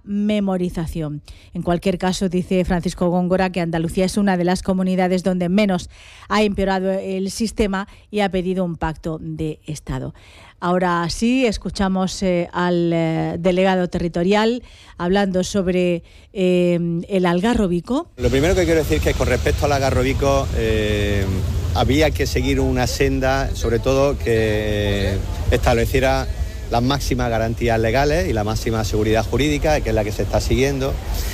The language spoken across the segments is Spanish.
memorización. En cualquier caso, dice Francisco Góngora que Andalucía es una de las comunidades donde menos ha empeorado el sistema y ha pedido un pacto de Estado. Ahora sí, escuchamos al delegado territorial hablando sobre el Algarrobico. Lo primero que quiero decir es que con respecto al Algarrobico había que seguir una senda, sobre todo que estableciera las máximas garantías legales y la máxima seguridad jurídica, que es la que se está siguiendo.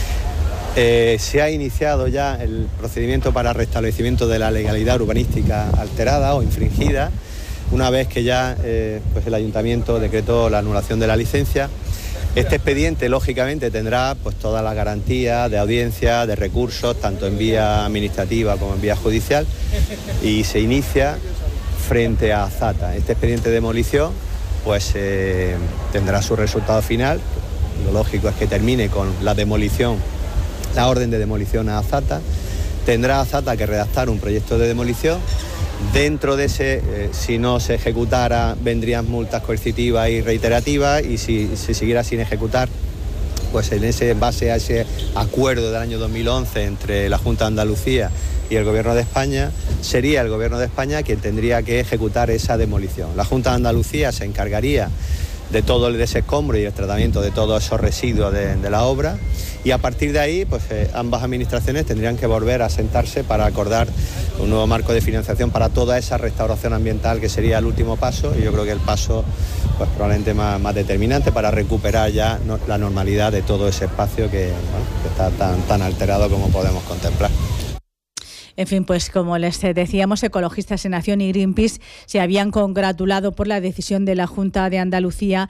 Se ha iniciado ya el procedimiento para restablecimiento de la legalidad urbanística alterada o infringida, una vez que ya pues el Ayuntamiento decretó la anulación de la licencia. Este expediente, lógicamente, tendrá pues todas las garantías de audiencia, de recursos, tanto en vía administrativa como en vía judicial, y se inicia frente a Azata. Este expediente de demolición pues tendrá su resultado final. Lo lógico es que termine con la demolición, la orden de demolición a Azata. Tendrá Azata que redactar un proyecto de demolición. Dentro de ese, si no se ejecutara, vendrían multas coercitivas y reiterativas, y si se siguiera sin ejecutar, pues en base a ese acuerdo del año 2011 entre la Junta de Andalucía y el Gobierno de España, sería el Gobierno de España quien tendría que ejecutar esa demolición. La Junta de Andalucía se encargaría de todo el desescombro y el tratamiento de todos esos residuos de la obra, y a partir de ahí pues ambas administraciones tendrían que volver a sentarse para acordar un nuevo marco de financiación para toda esa restauración ambiental, que sería el último paso, y yo creo que el paso pues probablemente más determinante para recuperar ya la normalidad de todo ese espacio que está tan alterado como podemos contemplar. En fin, pues como les decíamos, Ecologistas en Acción y Greenpeace se habían congratulado por la decisión de la Junta de Andalucía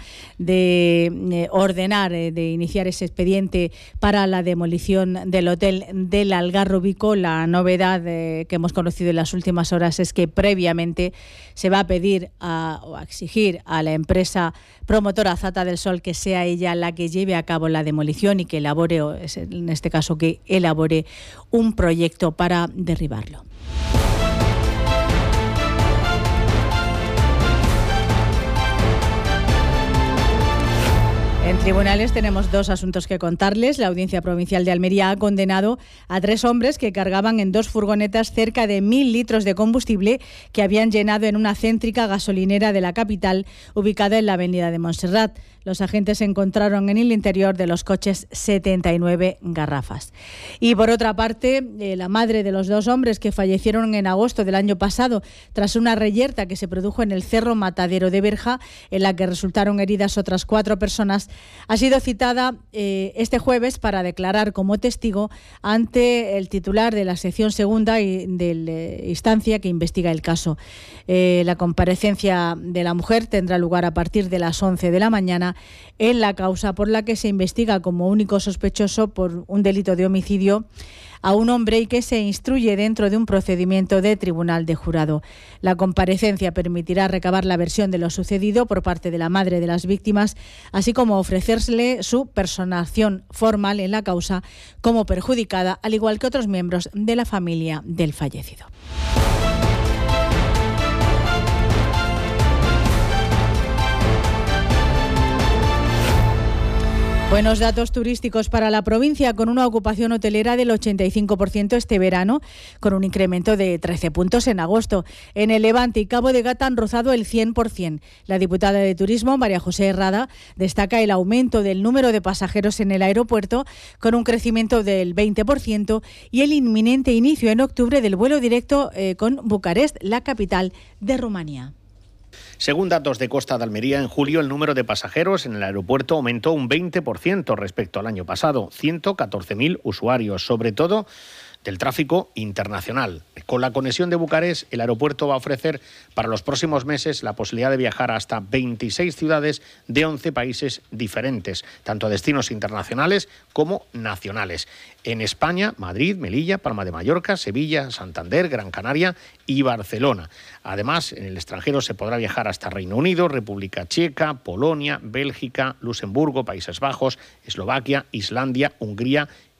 de ordenar, de iniciar ese expediente para la demolición del hotel del Algarrobico. La novedad que hemos conocido en las últimas horas es que previamente se va a pedir o a exigir a la empresa promotora Azata del Sol que sea ella la que lleve a cabo la demolición y que elabore, o en este caso que elabore un proyecto para derribarlo. En tribunales tenemos dos asuntos que contarles. La Audiencia Provincial de Almería ha condenado a 3 hombres que cargaban en 2 furgonetas cerca de 1.000 litros de combustible que habían llenado en una céntrica gasolinera de la capital ubicada en la avenida de Montserrat. Los agentes encontraron en el interior de los coches 79 garrafas. Y por otra parte, la madre de los 2 hombres que fallecieron en agosto del año pasado tras una reyerta que se produjo en el Cerro Matadero de Berja, en la que resultaron heridas otras 4 personas, ha sido citada este jueves para declarar como testigo ante el titular de la sección segunda y de la instancia que investiga el caso. La comparecencia de la mujer tendrá lugar a partir de las 11 de la mañana en la causa por la que se investiga como único sospechoso por un delito de homicidio a un hombre y que se instruye dentro de un procedimiento de tribunal de jurado. La comparecencia permitirá recabar la versión de lo sucedido por parte de la madre de las víctimas, así como ofrecerle su personación formal en la causa como perjudicada, al igual que otros miembros de la familia del fallecido. Buenos datos turísticos para la provincia, con una ocupación hotelera del 85% este verano, con un incremento de 13 puntos en agosto. En el Levante y Cabo de Gata han rozado el 100%. La diputada de Turismo, María José Herrada, destaca el aumento del número de pasajeros en el aeropuerto, con un crecimiento del 20%, y el inminente inicio en octubre del vuelo directo con Bucarest, la capital de Rumanía. Según datos de Costa de Almería, en julio el número de pasajeros en el aeropuerto aumentó un 20% respecto al año pasado, 114.000 usuarios, sobre todo del tráfico internacional. Con la conexión de Bucarest, el aeropuerto va a ofrecer para los próximos meses la posibilidad de viajar a hasta 26 ciudades de 11 países diferentes, tanto a destinos internacionales como nacionales. En España, Madrid, Melilla, Palma de Mallorca, Sevilla, Santander, Gran Canaria y Barcelona. Además, en el extranjero se podrá viajar hasta Reino Unido, República Checa, Polonia, Bélgica, Luxemburgo, Países Bajos, Eslovaquia, Islandia, Hungría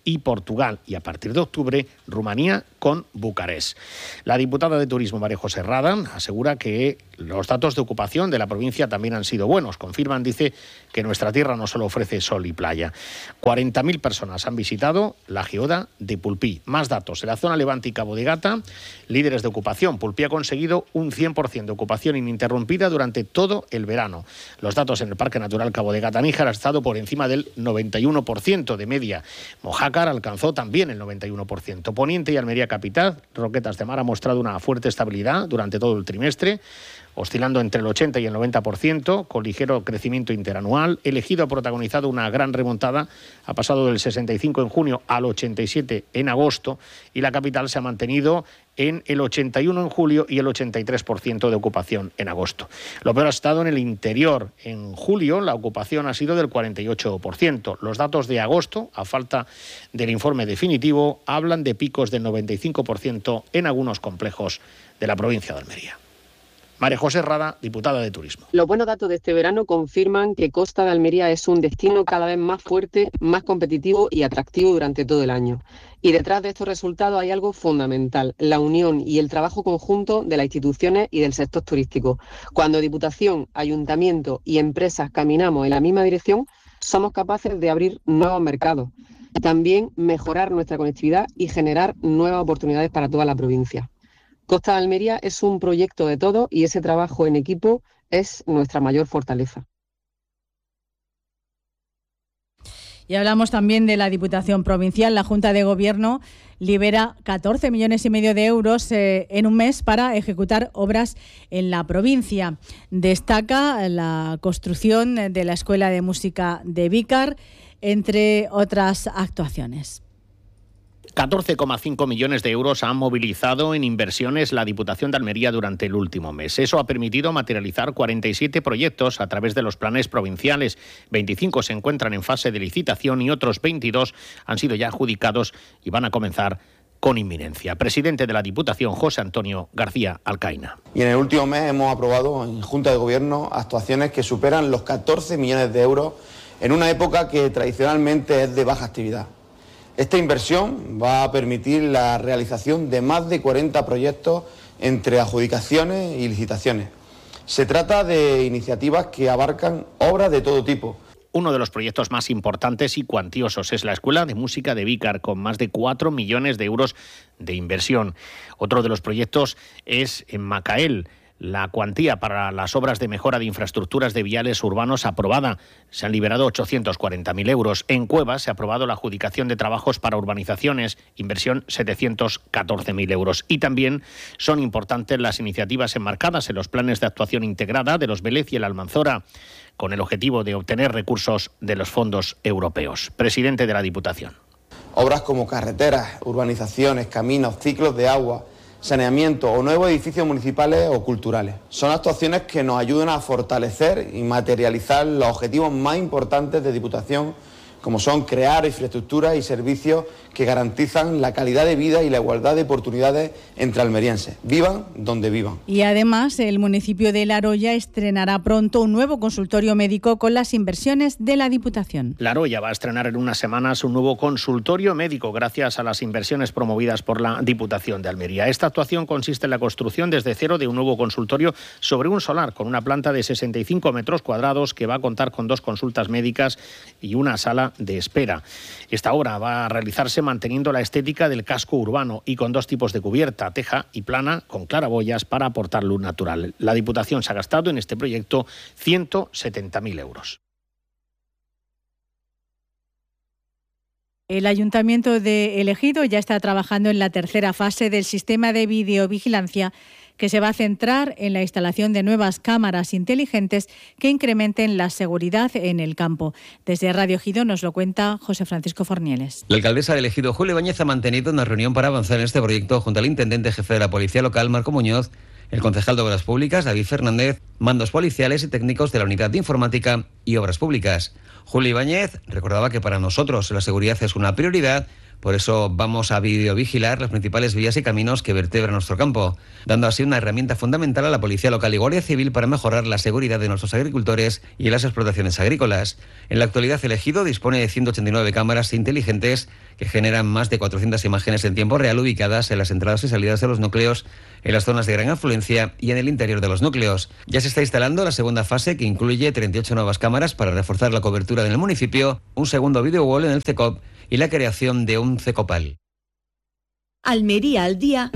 y Portugal, y a partir de octubre Rumanía con Bucarest. La diputada de Turismo, María José Rada, asegura que los datos de ocupación de la provincia también han sido buenos. Confirman, dice, que nuestra tierra no solo ofrece sol y playa. 40.000 personas han visitado la geoda de Pulpí. Más datos. En la zona Levante y Cabo de Gata, líderes de ocupación. Pulpí ha conseguido un 100% de ocupación ininterrumpida durante todo el verano. Los datos en el Parque Natural Cabo de Gata-Níjar han estado por encima del 91% de media. Mojácar alcanzó también el 91%. Poniente y Almería Capital, Roquetas de Mar ha mostrado una fuerte estabilidad durante todo el trimestre, oscilando entre el 80 y el 90%, con ligero crecimiento interanual. El Ejido ha protagonizado una gran remontada, ha pasado del 65 en junio al 87 en agosto, y la capital se ha mantenido en el 81 en julio y el 83% de ocupación en agosto. Lo peor ha estado en el interior. En julio la ocupación ha sido del 48%. Los datos de agosto, a falta del informe definitivo, hablan de picos del 95% en algunos complejos de la provincia de Almería. María José Rada, diputada de Turismo. Los buenos datos de este verano confirman que Costa de Almería es un destino cada vez más fuerte, más competitivo y atractivo durante todo el año. Y detrás de estos resultados hay algo fundamental: la unión y el trabajo conjunto de las instituciones y del sector turístico. Cuando Diputación, Ayuntamiento y empresas caminamos en la misma dirección, somos capaces de abrir nuevos mercados, también mejorar nuestra conectividad y generar nuevas oportunidades para toda la provincia. Costa de Almería es un proyecto de todos y ese trabajo en equipo es nuestra mayor fortaleza. Y hablamos también de la Diputación Provincial. La Junta de Gobierno libera 14,5 millones de euros en un mes para ejecutar obras en la provincia. Destaca la construcción de la Escuela de Música de Vícar, entre otras actuaciones. 14,5 millones de euros han movilizado en inversiones la Diputación de Almería durante el último mes. Eso ha permitido materializar 47 proyectos a través de los planes provinciales. 25 se encuentran en fase de licitación y otros 22 han sido ya adjudicados y van a comenzar con inminencia. Presidente de la Diputación, José Antonio García Alcaina. Y en el último mes hemos aprobado en Junta de Gobierno actuaciones que superan los 14 millones de euros en una época que tradicionalmente es de baja actividad. Esta inversión va a permitir la realización de más de 40 proyectos entre adjudicaciones y licitaciones. Se trata de iniciativas que abarcan obras de todo tipo. Uno de los proyectos más importantes y cuantiosos es la Escuela de Música de Vícar, con más de 4 millones de euros de inversión. Otro de los proyectos es en Macael. La cuantía para las obras de mejora de infraestructuras de viales urbanos aprobada. Se han liberado 840.000 euros. En Cuevas se ha aprobado la adjudicación de trabajos para urbanizaciones, inversión 714.000 euros. Y también son importantes las iniciativas enmarcadas en los planes de actuación integrada de los Vélez y el Almanzora, con el objetivo de obtener recursos de los fondos europeos. Presidente de la Diputación. Obras como carreteras, urbanizaciones, caminos, ciclos de agua, saneamiento o nuevos edificios municipales o culturales. Son actuaciones que nos ayudan a fortalecer y materializar los objetivos más importantes de Diputación, como son crear infraestructuras y servicios que garantizan la calidad de vida y la igualdad de oportunidades entre almerienses, vivan donde vivan. Y además, el municipio de La Roya estrenará pronto un nuevo consultorio médico con las inversiones de la Diputación. La Roya va a estrenar en unas semanas un nuevo consultorio médico gracias a las inversiones promovidas por la Diputación de Almería. Esta actuación consiste en la construcción desde cero de un nuevo consultorio sobre un solar con una planta de 65 metros cuadrados que va a contar con 2 consultas médicas y una sala de espera. Esta obra va a realizarse manteniendo la estética del casco urbano y con 2 tipos de cubierta, teja y plana, con claraboyas para aportar luz natural. La Diputación se ha gastado en este proyecto 170.000 euros. El Ayuntamiento de El Ejido ya está trabajando en la tercera fase del sistema de videovigilancia, que se va a centrar en la instalación de nuevas cámaras inteligentes que incrementen la seguridad en el campo. Desde Radio Ejido nos lo cuenta José Francisco Fornieles. La alcaldesa del Ejido, Julia Ibáñez, ha mantenido una reunión para avanzar en este proyecto junto al intendente jefe de la Policía Local, Marco Muñoz, el concejal de Obras Públicas, David Fernández, mandos policiales y técnicos de la Unidad de Informática y Obras Públicas. Julia Ibáñez recordaba que para nosotros la seguridad es una prioridad, Por eso vamos a videovigilar las principales vías y caminos que vertebran nuestro campo, dando así una herramienta fundamental a la Policía Local y Guardia Civil para mejorar la seguridad de nuestros agricultores y las explotaciones agrícolas. En la actualidad, el ejido dispone de 189 cámaras inteligentes que generan más de 400 imágenes en tiempo real ubicadas en las entradas y salidas de los núcleos, en las zonas de gran afluencia y en el interior de los núcleos. Ya se está instalando la segunda fase, que incluye 38 nuevas cámaras para reforzar la cobertura en el municipio, un segundo video wall en el CECOP y la creación de un CECOPAL. Almería al día.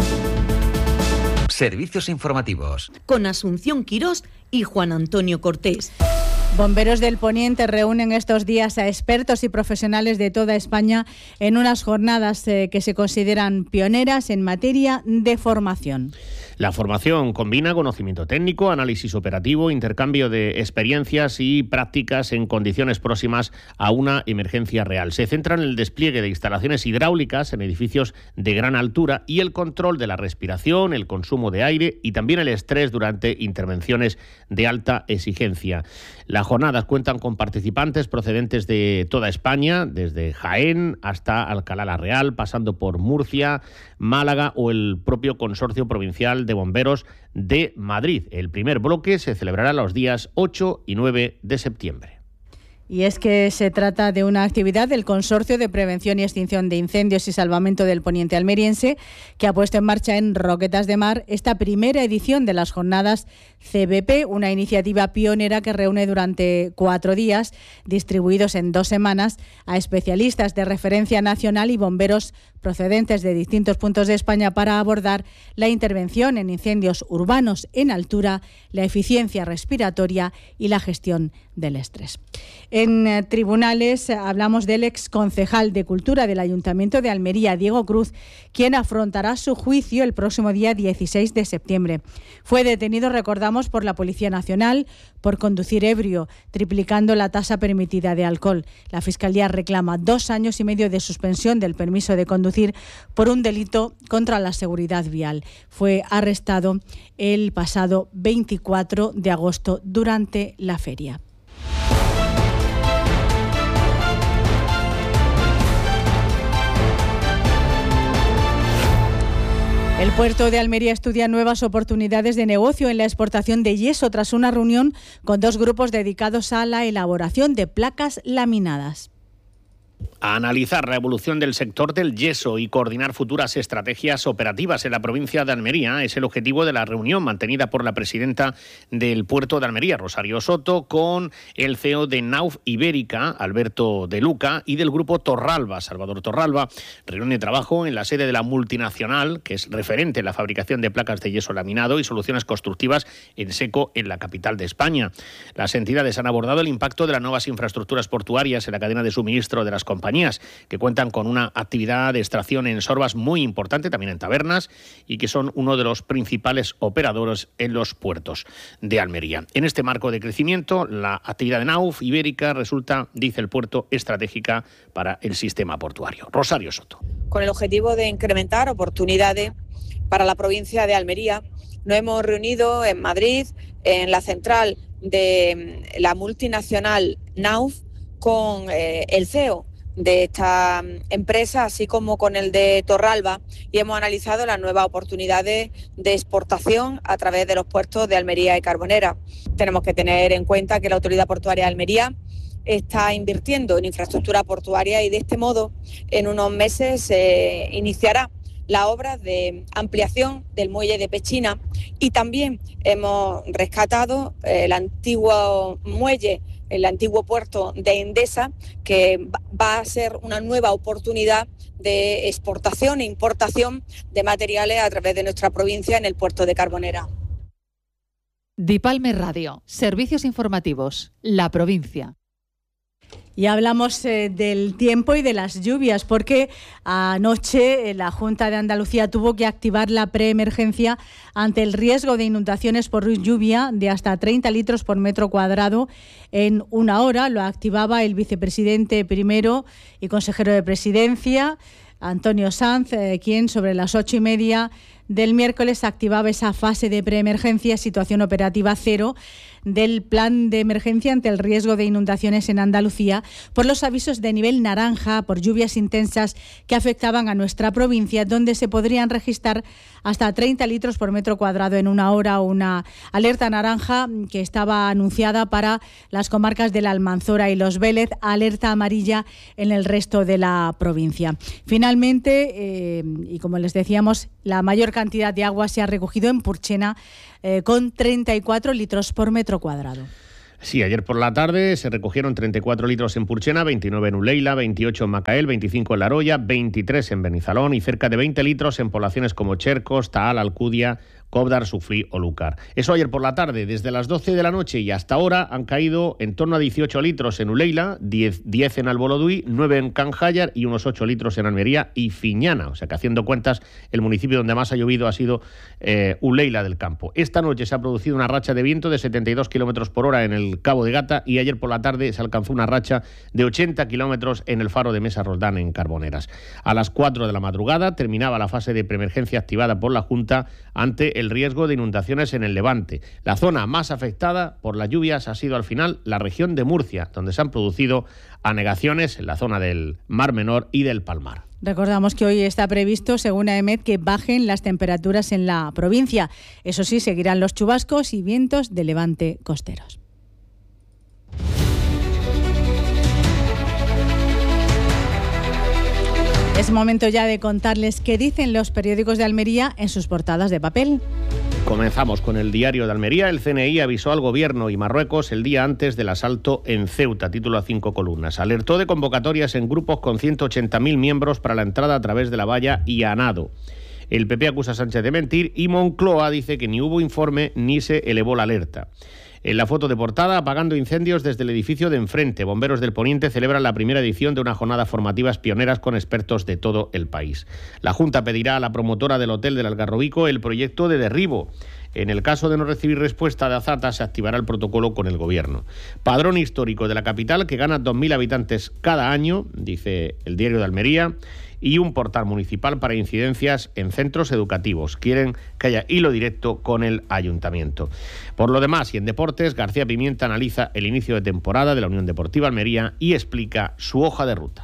Servicios informativos. Con Asunción Quirós y Juan Antonio Cortés. Bomberos del Poniente reúnen estos días a expertos y profesionales de toda España en unas jornadas que se consideran pioneras en materia de formación. La formación combina conocimiento técnico, análisis operativo, intercambio de experiencias y prácticas en condiciones próximas a una emergencia real. Se centra en el despliegue de instalaciones hidráulicas en edificios de gran altura y el control de la respiración, el consumo de aire y también el estrés durante intervenciones de alta exigencia. Las jornadas cuentan con participantes procedentes de toda España, desde Jaén hasta Alcalá la Real, pasando por Murcia, Málaga o el propio Consorcio Provincial de Bomberos de Madrid. El primer bloque se celebrará los días 8 y 9 de septiembre. Y es que se trata de una actividad del Consorcio de Prevención y Extinción de Incendios y Salvamento del Poniente Almeriense, que ha puesto en marcha en Roquetas de Mar esta primera edición de las jornadas CBP, una iniciativa pionera que reúne durante 4 días, distribuidos en 2 semanas, a especialistas de referencia nacional y bomberos procedentes de distintos puntos de España para abordar la intervención en incendios urbanos en altura, la eficiencia respiratoria y la gestión del estrés. En tribunales hablamos del exconcejal de Cultura del Ayuntamiento de Almería, Diego Cruz, quien afrontará su juicio el próximo día 16 de septiembre. Fue detenido, recordamos, por la Policía Nacional por conducir ebrio, triplicando la tasa permitida de alcohol. La Fiscalía reclama 2 años y medio de suspensión del permiso de conducir por un delito contra la seguridad vial. Fue arrestado el pasado 24 de agosto durante la feria. El puerto de Almería estudia nuevas oportunidades de negocio en la exportación de yeso tras una reunión con 2 grupos dedicados a la elaboración de placas laminadas. A analizar la evolución del sector del yeso y coordinar futuras estrategias operativas en la provincia de Almería es el objetivo de la reunión mantenida por la presidenta del puerto de Almería, Rosario Soto, con el CEO de Nauf Ibérica, Alberto de Luca, y del grupo Torralba, Salvador Torralba. Reunión de trabajo en la sede de la multinacional, que es referente en la fabricación de placas de yeso laminado y soluciones constructivas en seco en la capital de España. Las entidades han abordado el impacto de las nuevas infraestructuras portuarias en la cadena de suministro de las compañías, que cuentan con una actividad de extracción en sorbas muy importante, también en tabernas, y que son uno de los principales operadores en los puertos de Almería. En este marco de crecimiento, la actividad de Nauf Ibérica resulta, dice el puerto, estratégica para el sistema portuario. Rosario Soto. Con el objetivo de incrementar oportunidades para la provincia de Almería, nos hemos reunido en Madrid, en la central de la multinacional Nauf, con el CEO de esta empresa, así como con el de Torralba, y hemos analizado las nuevas oportunidades de exportación a través de los puertos de Almería y Carbonera. Tenemos que tener en cuenta que la Autoridad Portuaria de Almería está invirtiendo en infraestructura portuaria y de este modo en unos meses se iniciará la obra de ampliación del muelle de Pechina, y también hemos rescatado el antiguo muelle, el antiguo puerto de Endesa, que va a ser una nueva oportunidad de exportación e importación de materiales a través de nuestra provincia en el puerto de Carbonera. Dipalme Radio, servicios informativos, la provincia. Y hablamos del tiempo y de las lluvias, porque anoche la Junta de Andalucía tuvo que activar la preemergencia ante el riesgo de inundaciones por lluvia de hasta 30 litros por metro cuadrado en 1 hora. Lo activaba el vicepresidente primero y consejero de Presidencia, Antonio Sanz, quien sobre las 8:30 del miércoles activaba esa fase de preemergencia, situación operativa 0, del plan de emergencia ante el riesgo de inundaciones en Andalucía por los avisos de nivel naranja por lluvias intensas que afectaban a nuestra provincia, donde se podrían registrar hasta 30 litros por metro cuadrado en una hora. Una alerta naranja que estaba anunciada para las comarcas de la Almanzora y Los Vélez, alerta amarilla en el resto de la provincia. Finalmente, y como les decíamos, la mayor cantidad de agua se ha recogido en Purchena con 34 litros por metro cuadrado. Sí, ayer por la tarde se recogieron 34 litros en Purchena, 29 en Uleila, 28 en Macael, 25 en La Roya, 23 en Benizalón y cerca de 20 litros en poblaciones como Chercos, Taal, Alcudia, Cóvdar, Sufrí o Lúcar. Eso ayer por la tarde. Desde las 12 de la noche y hasta ahora han caído en torno a 18 litros en Uleila, 10 en Alboloduy, 9 en Canjayar y unos 8 litros en Almería y Fiñana. O sea que, haciendo cuentas, el municipio donde más ha llovido ha sido Uleila del Campo. Esta noche se ha producido una racha de viento de 72 kilómetros por hora en el Cabo de Gata y ayer por la tarde se alcanzó una racha de 80 kilómetros en el faro de Mesa Roldán en Carboneras. A las 4 de la madrugada terminaba la fase de preemergencia activada por la Junta ante el riesgo de inundaciones en el Levante. La zona más afectada por las lluvias ha sido al final la región de Murcia, donde se han producido anegaciones en la zona del Mar Menor y del Palmar. Recordamos que hoy está previsto, según AEMET, que bajen las temperaturas en la provincia. Eso sí, seguirán los chubascos y vientos de levante costeros. Es momento ya de contarles qué dicen los periódicos de Almería en sus portadas de papel. Comenzamos con el Diario de Almería. El CNI avisó al Gobierno y Marruecos el día antes del asalto en Ceuta, título a 5 columnas. Alertó de convocatorias en grupos con 180.000 miembros para la entrada a través de la valla y Anado. El PP acusa a Sánchez de mentir y Moncloa dice que ni hubo informe ni se elevó la alerta. En la foto de portada, apagando incendios desde el edificio de enfrente. Bomberos del Poniente celebran la primera edición de unas jornadas formativas pioneras con expertos de todo el país. La Junta pedirá a la promotora del Hotel del Algarrobico el proyecto de derribo. En el caso de no recibir respuesta de Azata, se activará el protocolo con el Gobierno. Padrón histórico de la capital que gana 2.000 habitantes cada año, dice el Diario de Almería, y un portal municipal para incidencias en centros educativos. Quieren que haya hilo directo con el ayuntamiento. Por lo demás, y en deportes, García Pimienta analiza el inicio de temporada de la Unión Deportiva Almería y explica su hoja de ruta.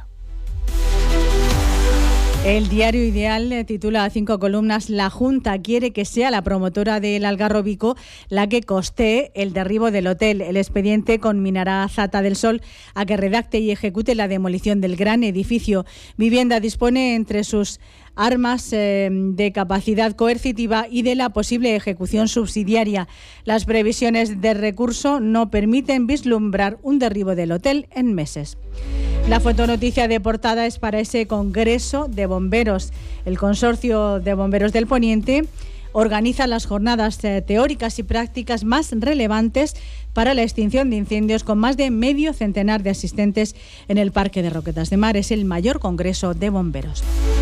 El Diario Ideal titula a 5 columnas: La Junta quiere que sea la promotora del Algarrobico la que costee el derribo del hotel. El expediente conminará a Zata del Sol a que redacte y ejecute la demolición del gran edificio. Vivienda dispone entre sus armas de capacidad coercitiva y de la posible ejecución subsidiaria. Las previsiones de recurso no permiten vislumbrar un derribo del hotel en meses. La fotonoticia de portada es para ese Congreso de Bomberos. El Consorcio de Bomberos del Poniente organiza las jornadas teóricas y prácticas más relevantes para la extinción de incendios, con más de medio centenar de asistentes en el Parque de Roquetas de Mar. Es el mayor congreso de bomberos.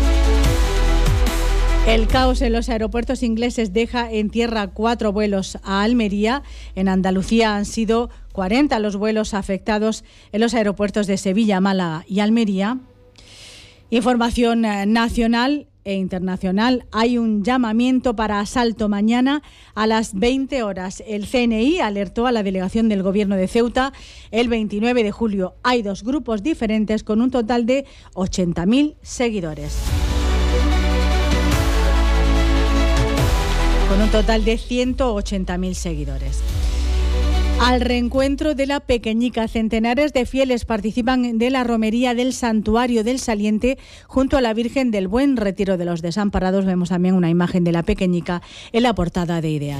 El caos en los aeropuertos ingleses deja en tierra 4 vuelos a Almería. En Andalucía han sido 40 los vuelos afectados en los aeropuertos de Sevilla, Málaga y Almería. Información nacional e internacional. Hay un llamamiento para asalto mañana a las 20 horas. El CNI alertó a la delegación del Gobierno de Ceuta el 29 de julio. Hay 2 grupos diferentes con un total de 80.000 seguidores. Con un total de 180.000 seguidores. Al reencuentro de la Pequeñica, centenares de fieles participan de la romería del Santuario del Saliente junto a la Virgen del Buen Retiro de los Desamparados. Vemos también una imagen de la Pequeñica en la portada de Ideal.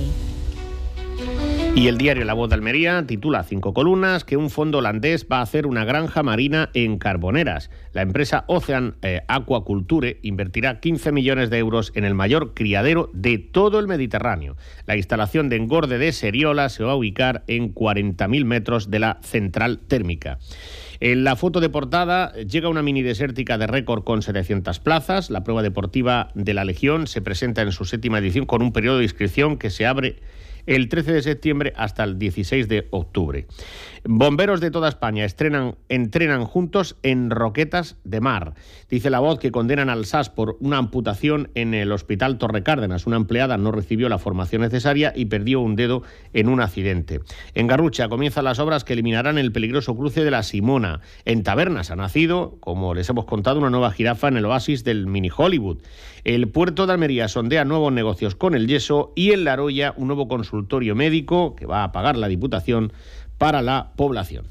Y el diario La Voz de Almería titula a 5 columnas que un fondo holandés va a hacer una granja marina en Carboneras. La empresa Ocean Aquaculture invertirá 15 millones de euros en el mayor criadero de todo el Mediterráneo. La instalación de engorde de seriola se va a ubicar en 40.000 metros de la central térmica. En la foto de portada llega una mini desértica de récord con 700 plazas. La prueba deportiva de la Legión se presenta en su 7ª edición con un periodo de inscripción que se abre el 13 de septiembre hasta el 16 de octubre. Bomberos de toda España entrenan juntos en Roquetas de Mar. Dice La Voz que condenan al SAS por una amputación en el Hospital Torre Cárdenas. Una empleada no recibió la formación necesaria y perdió un dedo en un accidente. En Garrucha comienzan las obras que eliminarán el peligroso cruce de la Simona. En Tabernas ha nacido, como les hemos contado, una nueva jirafa en el oasis del mini Hollywood. El puerto de Almería sondea nuevos negocios con el yeso y en La Aroya un nuevo consultorio médico que va a pagar la Diputación para la población.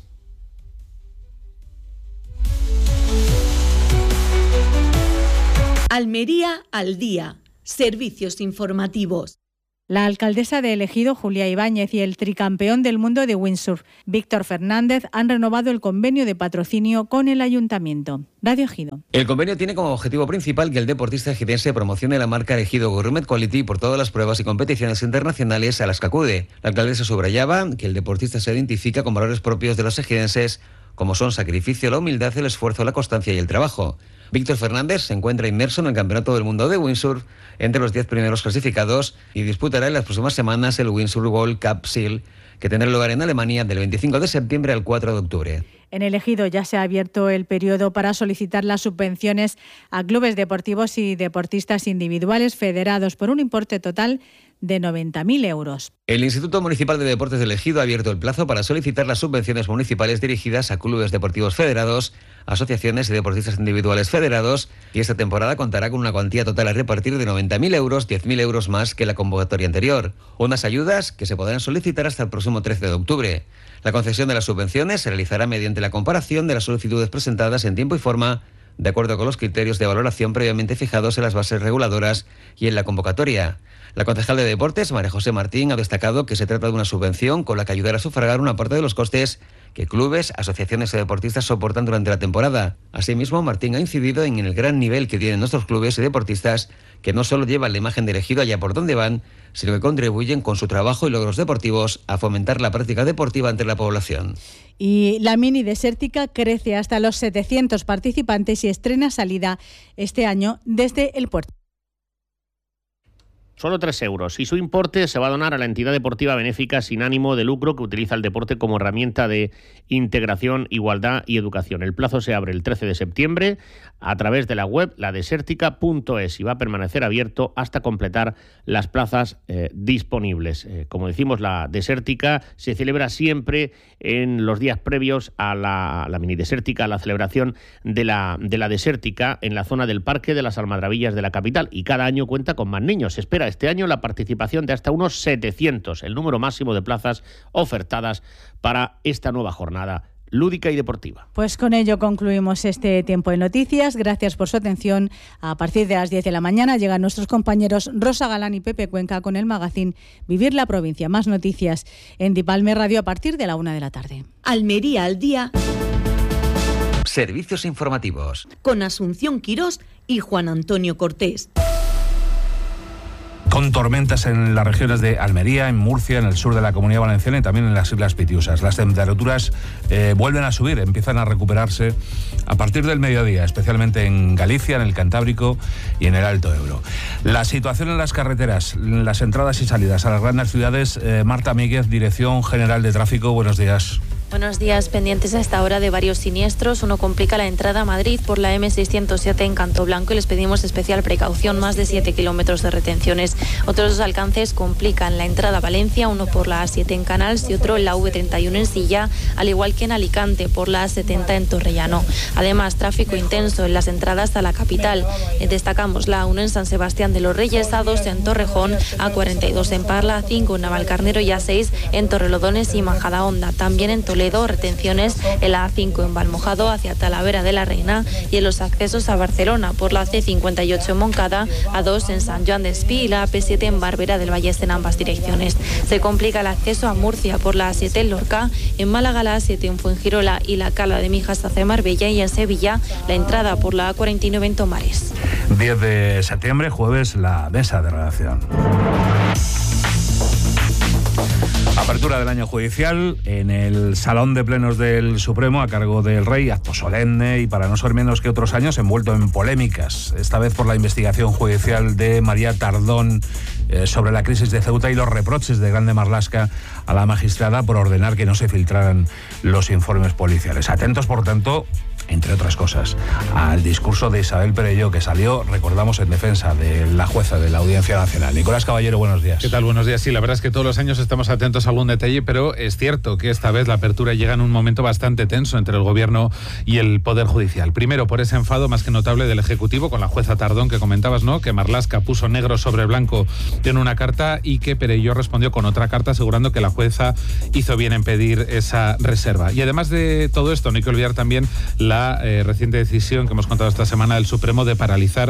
Almería al día. Servicios informativos. La alcaldesa de Ejido, Julia Ibáñez, y el tricampeón del mundo de windsurf, Víctor Fernández, han renovado el convenio de patrocinio con el ayuntamiento. Radio Ejido. El convenio tiene como objetivo principal que el deportista ejidense promocione la marca Ejido Gourmet Quality por todas las pruebas y competiciones internacionales a las que acude. La alcaldesa subrayaba que el deportista se identifica con valores propios de los ejidenses, como son sacrificio, la humildad, el esfuerzo, la constancia y el trabajo. Víctor Fernández se encuentra inmerso en el Campeonato del Mundo de Windsurf entre los 10 primeros clasificados y disputará en las próximas semanas el Windsurf World Cup SEAL, que tendrá lugar en Alemania del 25 de septiembre al 4 de octubre. En el Ejido ya se ha abierto el periodo para solicitar las subvenciones a clubes deportivos y deportistas individuales federados por un importe total de 90.000 euros. El Instituto Municipal de Deportes del Ejido ha abierto el plazo para solicitar las subvenciones municipales dirigidas a clubes deportivos federados, asociaciones y deportistas individuales federados, y esta temporada contará con una cuantía total a repartir de 90.000 euros, 10.000 euros más que la convocatoria anterior. Unas ayudas que se podrán solicitar hasta el próximo 13 de octubre. La concesión de las subvenciones se realizará mediante la comparación de las solicitudes presentadas en tiempo y forma, de acuerdo con los criterios de valoración previamente fijados en las bases reguladoras y en la convocatoria. La concejal de Deportes, María José Martín, ha destacado que se trata de una subvención con la que ayudará a sufragar una parte de los costes que clubes, asociaciones y deportistas soportan durante la temporada. Asimismo, Martín ha incidido en el gran nivel que tienen nuestros clubes y deportistas, que no solo llevan la imagen del Ejido allá por donde van, sino que contribuyen con su trabajo y logros deportivos a fomentar la práctica deportiva entre la población. Y la mini desértica crece hasta los 700 participantes y estrena salida este año desde el puerto. Solo 3 euros y su importe se va a donar a la entidad deportiva benéfica sin ánimo de lucro que utiliza el deporte como herramienta de integración, igualdad y educación. El plazo se abre el 13 de septiembre a través de la web ladesertica.es y va a permanecer abierto hasta completar las plazas disponibles. Como decimos, la desértica se celebra siempre en los días previos a la mini desértica, a la celebración de la desértica en la zona del Parque de las Almadrabillas de la capital, y cada año cuenta con más niños. Se espera este año la participación de hasta unos 700, el número máximo de plazas ofertadas para esta nueva jornada lúdica y deportiva. Pues con ello concluimos este tiempo de noticias. Gracias por su atención. A partir de las 10 de la mañana llegan nuestros compañeros Rosa Galán y Pepe Cuenca con el magazín Vivir la Provincia. Más noticias en Dipalme Radio a partir de la 1 de la tarde. Almería al día. Servicios informativos. Con Asunción Quirós y Juan Antonio Cortés. Con tormentas en las regiones de Almería, en Murcia, en el sur de la Comunidad Valenciana y también en las Islas Pitiusas. Las temperaturas vuelven a subir, empiezan a recuperarse a partir del mediodía, especialmente en Galicia, en el Cantábrico y en el Alto Ebro. La situación en las carreteras, las entradas y salidas a las grandes ciudades. Marta Míguez, Dirección General de Tráfico, buenos días. Buenos días, pendientes a esta hora de varios siniestros. Uno complica la entrada a Madrid por la M607 en Canto Blanco y les pedimos especial precaución, más de 7 kilómetros de retenciones. Otros dos alcances complican la entrada a Valencia, uno por la A7 en Canals y otro en la V31 en Silla, al igual que en Alicante por la A70 en Torrellano. Además, tráfico intenso en las entradas a la capital. Destacamos la A1 en San Sebastián de los Reyes, A2 en Torrejón, A42 en Parla, A5 en Navalcarnero y A6 en Torrelodones y Majadahonda. También en Toledo, retenciones en la A5 en Valmojado hacia Talavera de la Reina y en los accesos a Barcelona por la C58 en Moncada, A2 en San Joan d'Espí y la AP7 en Barbera del Vallés en ambas direcciones. Se complica el acceso a Murcia por la A7 en Lorca, en Málaga la A7 en Fuengirola y la Cala de Mijas hacia Marbella, y en Sevilla la entrada por la A49 en Tomares. 10 de septiembre, jueves, la mesa de redacción. Apertura del año judicial en el Salón de Plenos del Supremo a cargo del Rey, acto solemne y, para no ser menos que otros años, envuelto en polémicas, esta vez por la investigación judicial de María Tardón sobre la crisis de Ceuta y los reproches de Grande Marlaska a la magistrada por ordenar que no se filtraran los informes policiales. Atentos, por tanto, entre otras cosas, al discurso de Isabel Perelló, que salió, recordamos, en defensa de la jueza de la Audiencia Nacional. Nicolás Caballero, buenos días. ¿Qué tal? Buenos días. Sí, la verdad es que todos los años estamos atentos a algún detalle, pero es cierto que esta vez la apertura llega en un momento bastante tenso entre el Gobierno y el Poder Judicial. Primero, por ese enfado más que notable del Ejecutivo con la jueza Tardón, que comentabas, ¿no?, que Marlaska puso negro sobre blanco en una carta y que Perelló respondió con otra carta asegurando que la jueza hizo bien en pedir esa reserva. Y además de todo esto, no hay que olvidar también la reciente decisión que hemos contado esta semana del Supremo de paralizar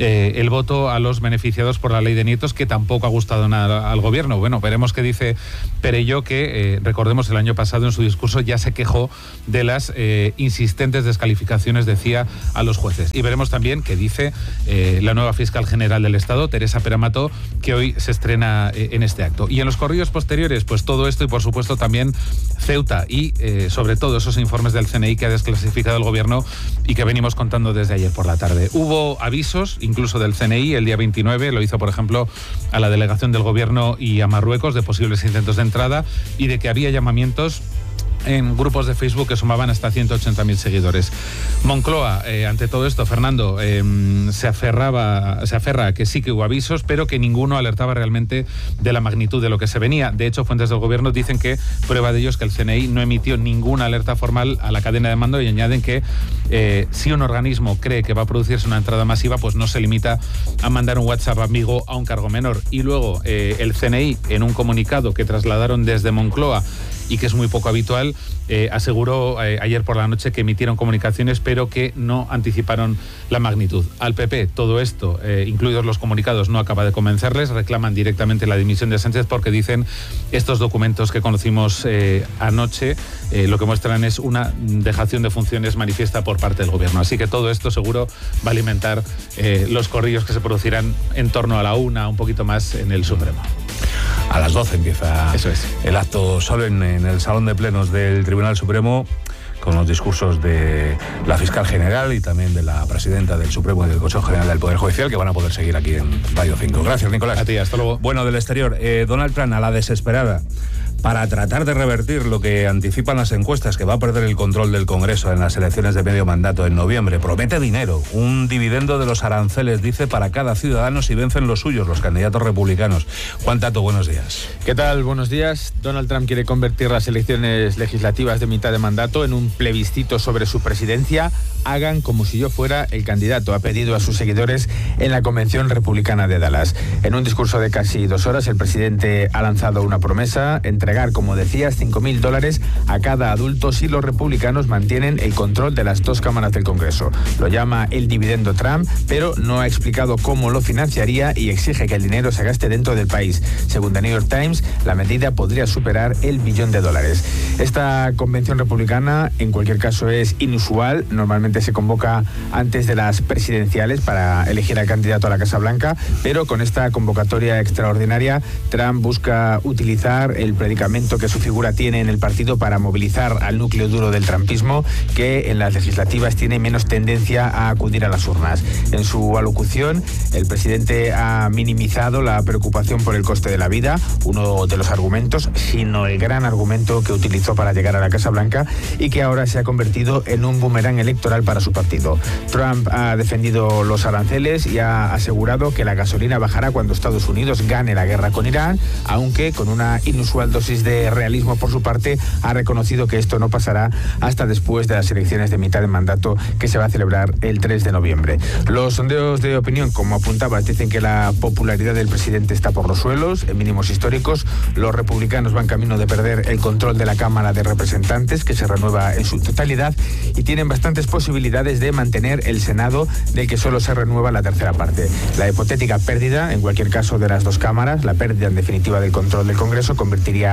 el voto a los beneficiados por la ley de nietos, que tampoco ha gustado nada al Gobierno. Bueno, veremos qué dice Perelló, que recordemos el año pasado en su discurso ya se quejó de las insistentes descalificaciones, decía, a los jueces. Y veremos también qué dice la nueva fiscal general del Estado, Teresa Peramato, que hoy se estrena en este acto. Y en los corrillos posteriores, pues todo esto y por supuesto también Ceuta y sobre todo esos informes del CNI que ha desclasificado el Gobierno y que venimos contando desde ayer por la tarde. Hubo avisos, incluso del CNI, el día 29, lo hizo por ejemplo a la delegación del Gobierno y a Marruecos, de posibles intentos de entrada y de que había llamamientos en grupos de Facebook que sumaban hasta 180.000 seguidores. Moncloa, ante todo esto, Fernando, se aferra a que sí que hubo avisos, pero que ninguno alertaba realmente de la magnitud de lo que se venía. De hecho, fuentes del Gobierno dicen que prueba de ello es que el CNI no emitió ninguna alerta formal a la cadena de mando, y añaden que si un organismo cree que va a producirse una entrada masiva, pues no se limita a mandar un WhatsApp amigo a un cargo menor. Y luego el CNI, en un comunicado que trasladaron desde Moncloa y que es muy poco habitual, aseguró ayer por la noche que emitieron comunicaciones pero que no anticiparon la magnitud. Al PP todo esto, incluidos los comunicados, no acaba de convencerles, reclaman directamente la dimisión de Sánchez porque dicen estos documentos que conocimos anoche lo que muestran es una dejación de funciones manifiesta por parte del Gobierno. Así que todo esto seguro va a alimentar los corrillos que se producirán en torno a la 1, un poquito más, en el Supremo. A las 12 empieza el acto solemne en el Salón de Plenos del Tribunal Supremo, con los discursos de la fiscal general y también de la presidenta del Supremo y del Consejo General del Poder Judicial, que van a poder seguir aquí en Radio 5. Gracias, Nicolás. A ti, hasta luego. Bueno, del exterior, Donald Trump, a la desesperada, para tratar de revertir lo que anticipan las encuestas, que va a perder el control del Congreso en las elecciones de medio mandato en noviembre. Promete dinero, un dividendo de los aranceles, dice, para cada ciudadano si vencen los suyos, los candidatos republicanos. Juan Tato, buenos días. ¿Qué tal? Buenos días. Donald Trump quiere convertir las elecciones legislativas de mitad de mandato en un plebiscito sobre su presidencia. Hagan como si yo fuera el candidato, ha pedido a sus seguidores en la Convención Republicana de Dallas. En un discurso de casi 2 horas, el presidente ha lanzado una promesa: entregar, como decías, $5.000 a cada adulto si los republicanos mantienen el control de las 2 cámaras del Congreso. Lo llama el dividendo Trump, pero no ha explicado cómo lo financiaría y exige que el dinero se gaste dentro del país. Según The New York Times, la medida podría superar el $1 billón. Esta convención republicana, en cualquier caso, es inusual. Normalmente se convoca antes de las presidenciales para elegir al candidato a la Casa Blanca, pero con esta convocatoria extraordinaria, Trump busca utilizar el predicamento que su figura tiene en el partido para movilizar al núcleo duro del trumpismo, que en las legislativas tiene menos tendencia a acudir a las urnas. En su alocución, el presidente ha minimizado la preocupación por el coste de la vida, uno de los argumentos, sino el gran argumento que utilizó para llegar a la Casa Blanca y que ahora se ha convertido en un boomerang electoral para su partido. Trump ha defendido los aranceles y ha asegurado que la gasolina bajará cuando Estados Unidos gane la guerra con Irán, aunque con una inusual dosis de realismo por su parte, ha reconocido que esto no pasará hasta después de las elecciones de mitad de mandato que se va a celebrar el 3 de noviembre. Los sondeos de opinión, como apuntabas, dicen que la popularidad del presidente está por los suelos, en mínimos históricos. Los republicanos van camino de perder el control de la Cámara de Representantes, que se renueva en su totalidad, y tienen bastantes posibilidades de mantener el Senado, del que solo se renueva la tercera parte. La hipotética pérdida, en cualquier caso, de las 2 cámaras, la pérdida en definitiva del control del Congreso, convertiría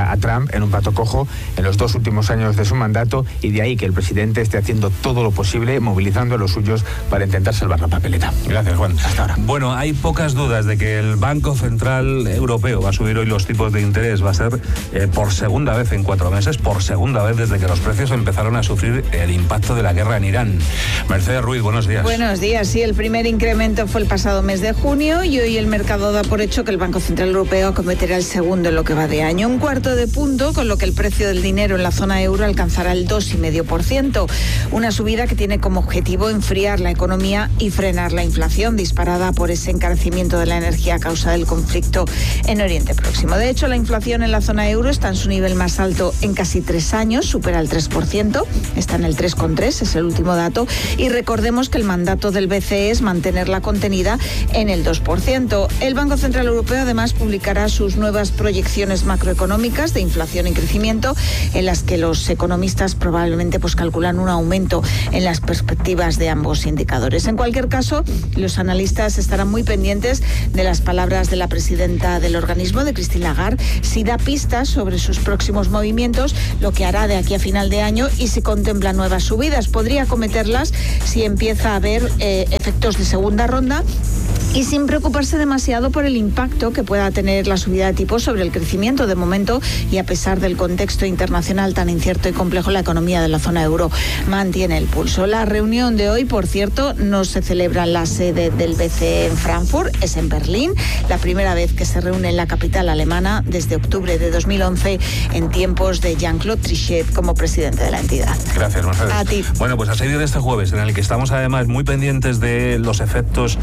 a Trump en un pato cojo en los 2 últimos años de su mandato, y de ahí que el presidente esté haciendo todo lo posible, movilizando a los suyos para intentar salvar la papeleta. Gracias, Juan. Hasta ahora. Bueno, hay pocas dudas de que el Banco Central Europeo va a subir hoy los tipos de interés. Va a ser por segunda vez en 4 meses, por segunda vez desde que los precios empezaron a sufrir el impacto de la guerra en Irán. Mercedes Ruiz, buenos días. Buenos días. Sí, el primer incremento fue el pasado mes de junio y hoy el mercado da por hecho que el Banco Central Europeo acometerá el segundo en lo que va de año. 1/4 de punto, con lo que el precio del dinero en la zona euro alcanzará el 2,5%. Una subida que tiene como objetivo enfriar la economía y frenar la inflación disparada por ese encarecimiento de la energía a causa del conflicto en Oriente Próximo. De hecho, la inflación en la zona euro está en su nivel más alto en casi 3 años, supera el 3%, está en el 3,3, es el último dato, y recordemos que el mandato del BCE es mantenerla contenida en el 2%. El Banco Central Europeo además publicará sus nuevas proyecciones macroeconómicas de inflación y crecimiento, en las que los economistas probablemente calculan un aumento en las perspectivas de ambos indicadores. En cualquier caso, los analistas estarán muy pendientes de las palabras de la presidenta del organismo, de Christine Lagarde, si da pistas sobre sus próximos movimientos, lo que hará de aquí a final de año y si contempla nuevas subidas. Podría acometerlas si empieza a haber efectos de segunda ronda y sin preocuparse demasiado por el impacto que pueda tener la subida de tipos sobre el crecimiento. De momento, y a pesar del contexto internacional tan incierto y complejo, la economía de la zona euro mantiene el pulso. La reunión de hoy, por cierto, no se celebra en la sede del BCE en Frankfurt, es en Berlín, la primera vez que se reúne en la capital alemana desde octubre de 2011, en tiempos de Jean-Claude Trichet como presidente de la entidad. Gracias, Mercedes. A ti. Bueno, pues a seguir este jueves, en el que estamos además muy pendientes de los efectos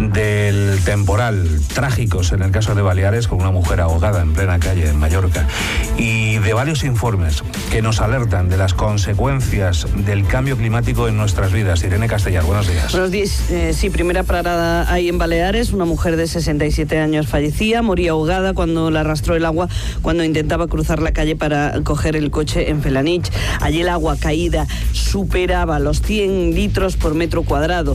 del temporal trágicos en el caso de Baleares, con una mujer ahogada en plena calle en Mallorca, y de varios informes que nos alertan de las consecuencias del cambio climático en nuestras vidas. Irene Castellar, buenos días. Buenos días. Sí, primera parada ahí en Baleares. Una mujer de 67 años fallecía, moría ahogada cuando la arrastró el agua cuando intentaba cruzar la calle para coger el coche en Felanich. Allí el agua caída superaba los 100 litros por metro cuadrado.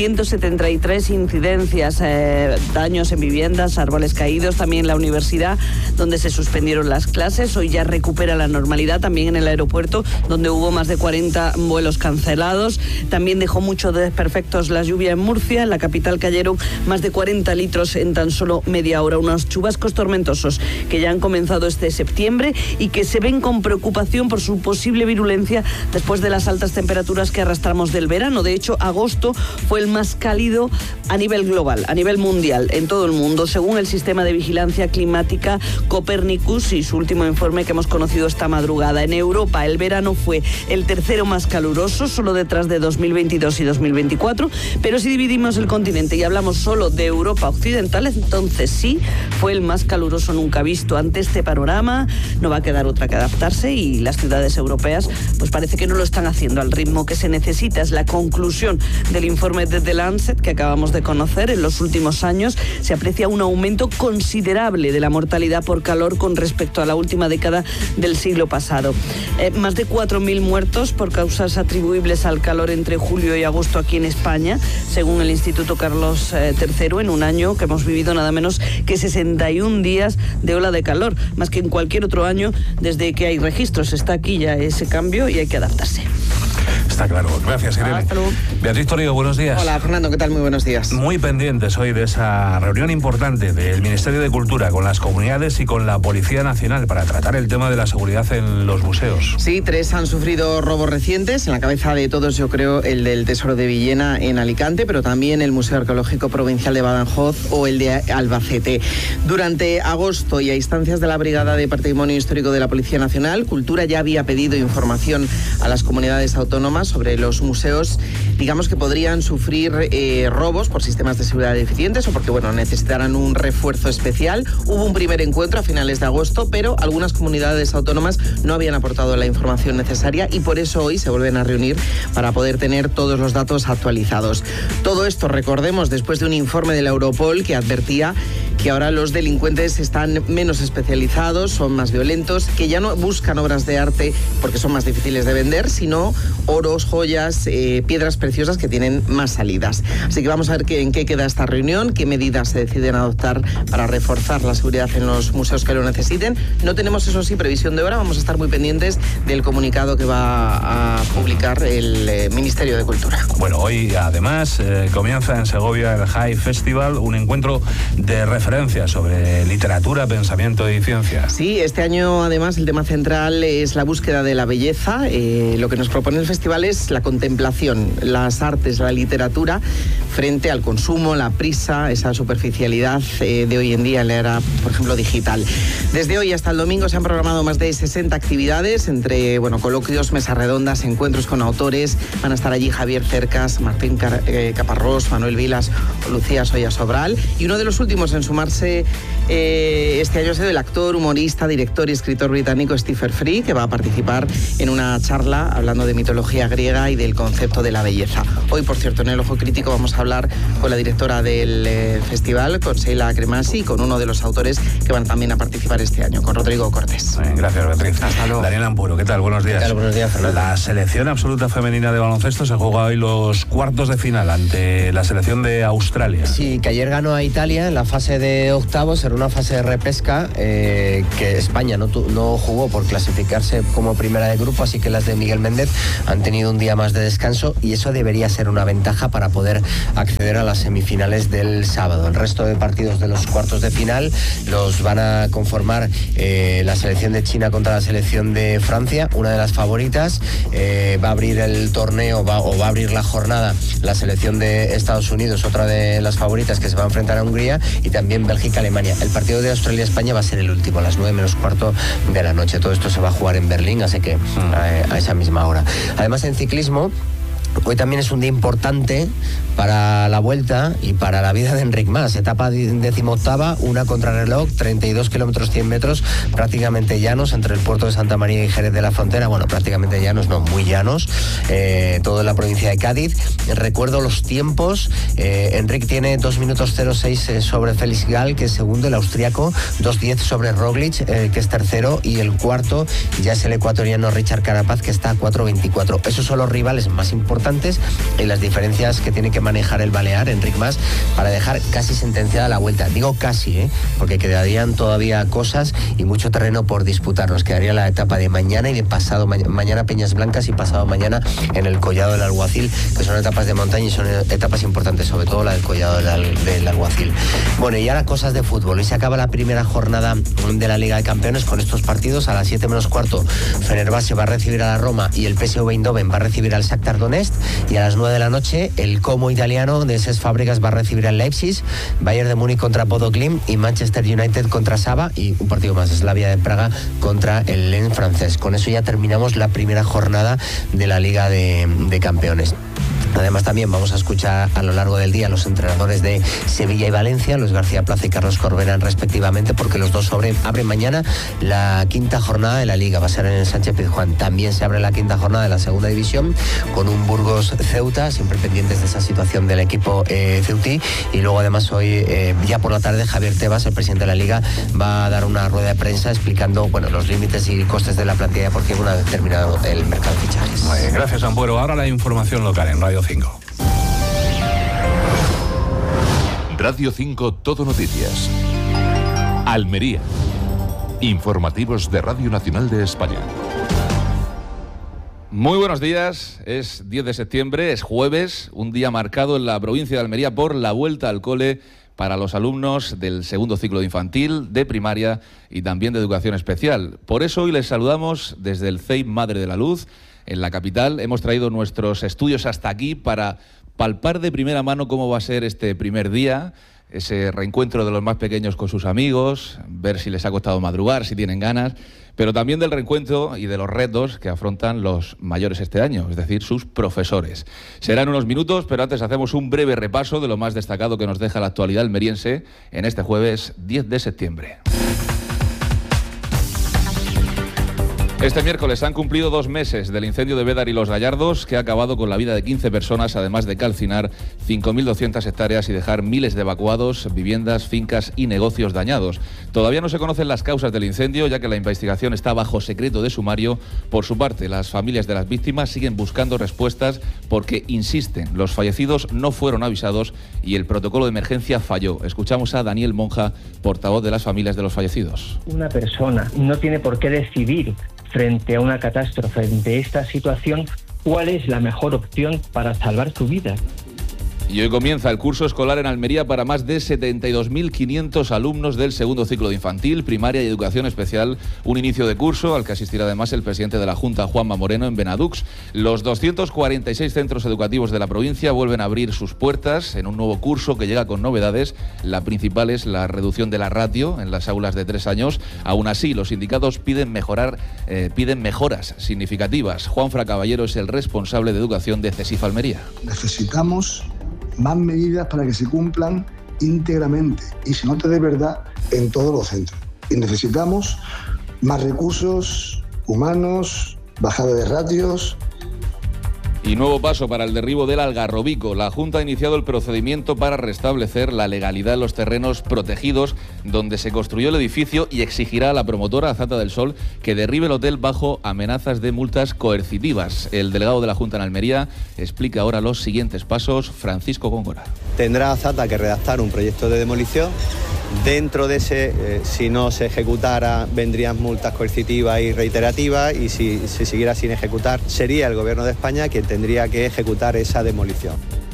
173 incidencias, daños en viviendas, árboles caídos, también la universidad, donde se suspendieron las clases. Hoy ya recupera la normalidad, también en el aeropuerto, donde hubo más de 40 vuelos cancelados. También dejó muchos desperfectos la lluvia en Murcia. En la capital cayeron más de 40 litros en tan solo media hora. Unos chubascos tormentosos que ya han comenzado este septiembre y que se ven con preocupación por su posible virulencia después de las altas temperaturas que arrastramos del verano. De hecho, agosto fue el más cálido a nivel global, a nivel mundial, en todo el mundo, según el sistema de vigilancia climática Copernicus y su último informe que hemos conocido esta madrugada. En Europa el verano fue el tercero más caluroso, solo detrás de 2022 y 2024, pero si dividimos el continente y hablamos solo de Europa occidental, entonces sí, fue el más caluroso nunca visto. Ante este panorama no va a quedar otra que adaptarse, y las ciudades europeas pues parece que no lo están haciendo al ritmo que se necesita. Es la conclusión del informe de The Lancet que acabamos de conocer. En los últimos años se aprecia un aumento considerable de la mortalidad por calor con respecto a la última década del siglo pasado. Más de 4.000 muertos por causas atribuibles al calor entre julio y agosto aquí en España, según el Instituto Carlos III, en un año que hemos vivido nada menos que 61 días de ola de calor, más que en cualquier otro año desde que hay registros. Está aquí ya ese cambio y hay que adaptarse. Está claro. Gracias, Irene. Hasta luego. Beatriz Torío, buenos días. Hola, Fernando, ¿qué tal? Muy buenos días. Muy pendientes hoy de esa reunión importante del Ministerio de Cultura con las comunidades y con la Policía Nacional para tratar el tema de la seguridad en los museos. Sí, 3 han sufrido robos recientes. En la cabeza de todos, yo creo, el del Tesoro de Villena en Alicante, pero también el Museo Arqueológico Provincial de Badajoz o el de Albacete. Durante agosto y a instancias de la Brigada de Patrimonio Histórico de la Policía Nacional, Cultura ya había pedido información a las comunidades autónomas sobre los museos, digamos, que podrían sufrir robos por sistemas de seguridad deficientes o porque, bueno, necesitarán un refuerzo especial. Hubo un primer encuentro a finales de agosto, pero algunas comunidades autónomas no habían aportado la información necesaria y por eso hoy se vuelven a reunir para poder tener todos los datos actualizados. Todo esto, recordemos, después de un informe de la Europol que advertía que ahora los delincuentes están menos especializados, son más violentos, que ya no buscan obras de arte porque son más difíciles de vender, sino oros, joyas, piedras preciosas que tienen más salidas. Así que vamos a ver en qué queda esta reunión, qué medidas se deciden adoptar para reforzar la seguridad en los museos que lo necesiten. No tenemos, eso sí, previsión de hora, vamos a estar muy pendientes del comunicado que va a publicar el Ministerio de Cultura. Bueno, hoy además comienza en Segovia el High Festival, un encuentro de referencia sobre literatura, pensamiento y ciencia. Sí, este año además el tema central es la búsqueda de la belleza. Lo que nos propone el festival es la contemplación, las artes, la literatura frente al consumo, la prisa, esa superficialidad de hoy en día en la era, por ejemplo, digital. Desde hoy hasta el domingo se han programado más de 60 actividades, entre coloquios, mesas redondas, encuentros con autores. Van a estar allí Javier Cercas, Martín Caparrós, Manuel Vilas o Lucía Soya Sobral. Y uno de los últimos en sumarse este año ha sido el actor, humorista, director y escritor británico Stephen Fry, que va a participar en una charla hablando de mitología griega y del concepto de la belleza. Hoy, por cierto, en el Ojo Crítico vamos a hablar con la directora del festival, con Sheila Cremasi, y con uno de los autores que van también a participar este año, con Rodrigo Cortés. Gracias, Beatriz. Hasta luego. Daniel Ampuro, ¿qué tal? Buenos días. ¿Qué tal? Buenos días, Fernando. La selección absoluta femenina de baloncesto se juega hoy los cuartos de final ante la selección de Australia. Sí, que ayer ganó a Italia en la fase de octavos, era una fase de repesca que España no jugó por clasificarse como primera de grupo, así que las de Miguel Méndez han tenido un día más de descanso y eso debería ser una ventaja para poder acceder a las semifinales del sábado. El resto de partidos de los cuartos de final los van a conformar la selección de China contra la selección de Francia, una de las favoritas. Va a abrir el torneo va a abrir la jornada la selección de Estados Unidos, otra de las favoritas, que se va a enfrentar a Hungría, y también Bélgica-Alemania. El partido de Australia-España va a ser el último, a las 9:45 de la noche. Todo esto se va a jugar en Berlín, así que a esa misma hora. Además, en ciclismo, hoy también es un día importante para la Vuelta y para la vida de Enric Mas. Etapa 18ª, una contrarreloj, 32 kilómetros 100 metros, prácticamente llanos entre el puerto de Santa María y Jerez de la Frontera. Bueno, prácticamente llanos, no, muy llanos. Todo en la provincia de Cádiz. Recuerdo los tiempos. Enric tiene 2 minutos 06 sobre Félix Gall, que es segundo, el austriaco, 2:10 sobre Roglic, que es tercero, y el cuarto ya es el ecuatoriano Richard Carapaz, que está a 4:24. Esos son los rivales más importantes y las diferencias que tiene que manejar el balear Enric Mas para dejar casi sentenciada la Vuelta. Digo casi, porque quedarían todavía cosas y mucho terreno por disputar. Nos quedaría la etapa de mañana y de pasado mañana Peñas Blancas y pasado mañana en el Collado del Alguacil, que son etapas de montaña y son etapas importantes, sobre todo la del Collado del Alguacil. Bueno, y ahora cosas de fútbol. Hoy se acaba la primera jornada de la Liga de Campeones con estos partidos. A las 7:15 Fenerbahce va a recibir a la Roma y el PSV Eindhoven va a recibir al Shakhtar Donetsk, y a las 9 de la noche el Como italiano de Cesc Fàbregas va a recibir al Leipzig, Bayern de Múnich contra Bodo Glimt y Manchester United contra Saba, y un partido más, Slavia de Praga contra el Lens francés. Con eso ya terminamos la primera jornada de la Liga de Campeones. Además, también vamos a escuchar a lo largo del día a los entrenadores de Sevilla y Valencia, Luis García Plaza y Carlos Corberán respectivamente, porque los dos abren mañana la quinta jornada de la Liga. Va a ser en el Sánchez Pizjuán. También se abre la quinta jornada de la segunda división con un Burgos Ceuta, siempre pendientes de esa situación del equipo ceutí. Y luego, además, hoy ya por la tarde Javier Tebas, el presidente de la Liga, va a dar una rueda de prensa explicando los límites y costes de la plantilla deportiva una vez terminado el mercado de fichajes. Muy bien, gracias, Ampuero. Ahora la información local en Radio 5. Radio 5 Todo Noticias. Almería. Informativos de Radio Nacional de España. Muy buenos días, es 10 de septiembre, es jueves, un día marcado en la provincia de Almería por la vuelta al cole para los alumnos del segundo ciclo de infantil, de primaria y también de educación especial. Por eso hoy les saludamos desde el CEIP Madre de la Luz, en la capital. Hemos traído nuestros estudios hasta aquí para palpar de primera mano cómo va a ser este primer día, ese reencuentro de los más pequeños con sus amigos, ver si les ha costado madrugar, si tienen ganas, pero también del reencuentro y de los retos que afrontan los mayores este año, es decir, sus profesores. Serán unos minutos, pero antes hacemos un breve repaso de lo más destacado que nos deja la actualidad almeriense en este jueves 10 de septiembre. Este miércoles han cumplido 2 meses del incendio de Bédar y Los Gallardos, que ha acabado con la vida de 15 personas, además de calcinar 5.200 hectáreas y dejar miles de evacuados, viviendas, fincas y negocios dañados. Todavía no se conocen las causas del incendio, ya que la investigación está bajo secreto de sumario. Por su parte, las familias de las víctimas siguen buscando respuestas porque, insisten, los fallecidos no fueron avisados y el protocolo de emergencia falló. Escuchamos a Daniel Monja, portavoz de las familias de los fallecidos. Una persona no tiene por qué decidir frente a una catástrofe, frente a esta situación, cuál es la mejor opción para salvar su vida. Y hoy comienza el curso escolar en Almería para más de 72.500 alumnos del segundo ciclo de infantil, primaria y educación especial. Un inicio de curso al que asistirá además el presidente de la Junta, Juanma Moreno, en Benadux. Los 246 centros educativos de la provincia vuelven a abrir sus puertas en un nuevo curso que llega con novedades. La principal es la reducción de la ratio en las aulas de 3 años. Aún así, los sindicatos piden mejoras significativas. Juanfra Caballero es el responsable de educación de CESIF Almería. Necesitamos más medidas para que se cumplan íntegramente y se note de verdad en todos los centros. Y necesitamos más recursos humanos, bajada de ratios. Y nuevo paso para el derribo del Algarrobico. La Junta ha iniciado el procedimiento para restablecer la legalidad en los terrenos protegidos donde se construyó el edificio y exigirá a la promotora Azata del Sol que derribe el hotel bajo amenazas de multas coercitivas. El delegado de la Junta en Almería explica ahora los siguientes pasos. Francisco Góngora. Tendrá Azata que redactar un proyecto de demolición. Dentro de ese, si no se ejecutara, vendrían multas coercitivas y reiterativas, y si se siguiera sin ejecutar, sería el Gobierno de España quien tendría que ejecutar esa demolición.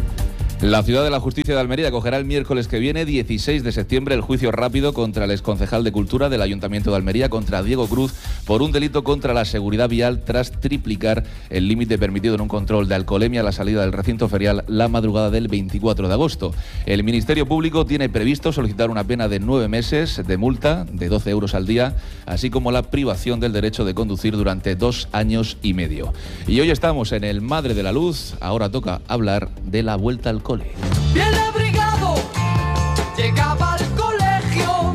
La Ciudad de la Justicia de Almería acogerá el miércoles que viene, 16 de septiembre, el juicio rápido contra el exconcejal de Cultura del Ayuntamiento de Almería, contra Diego Cruz, por un delito contra la seguridad vial tras triplicar el límite permitido en un control de alcoholemia a la salida del recinto ferial la madrugada del 24 de agosto. El Ministerio Público tiene previsto solicitar una pena de 9 meses de multa de 12 euros al día, así como la privación del derecho de conducir durante 2 años y medio. Y hoy estamos en el Madre de la Luz, ahora toca hablar de la vuelta al cole. Bien abrigado, llegaba al colegio,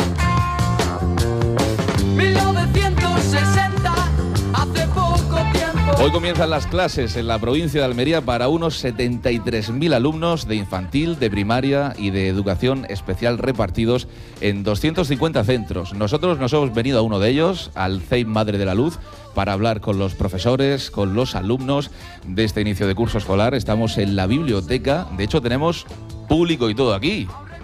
1960, hace poco tiempo. Hoy comienzan las clases en la provincia de Almería para unos 73.000 alumnos de infantil, de primaria y de educación especial repartidos en 250 centros. Nosotros nos hemos venido a uno de ellos, al CEIP Madre de la Luz, para hablar con los profesores, con los alumnos de este inicio de curso escolar. Estamos en la biblioteca, de hecho tenemos público y todo aquí.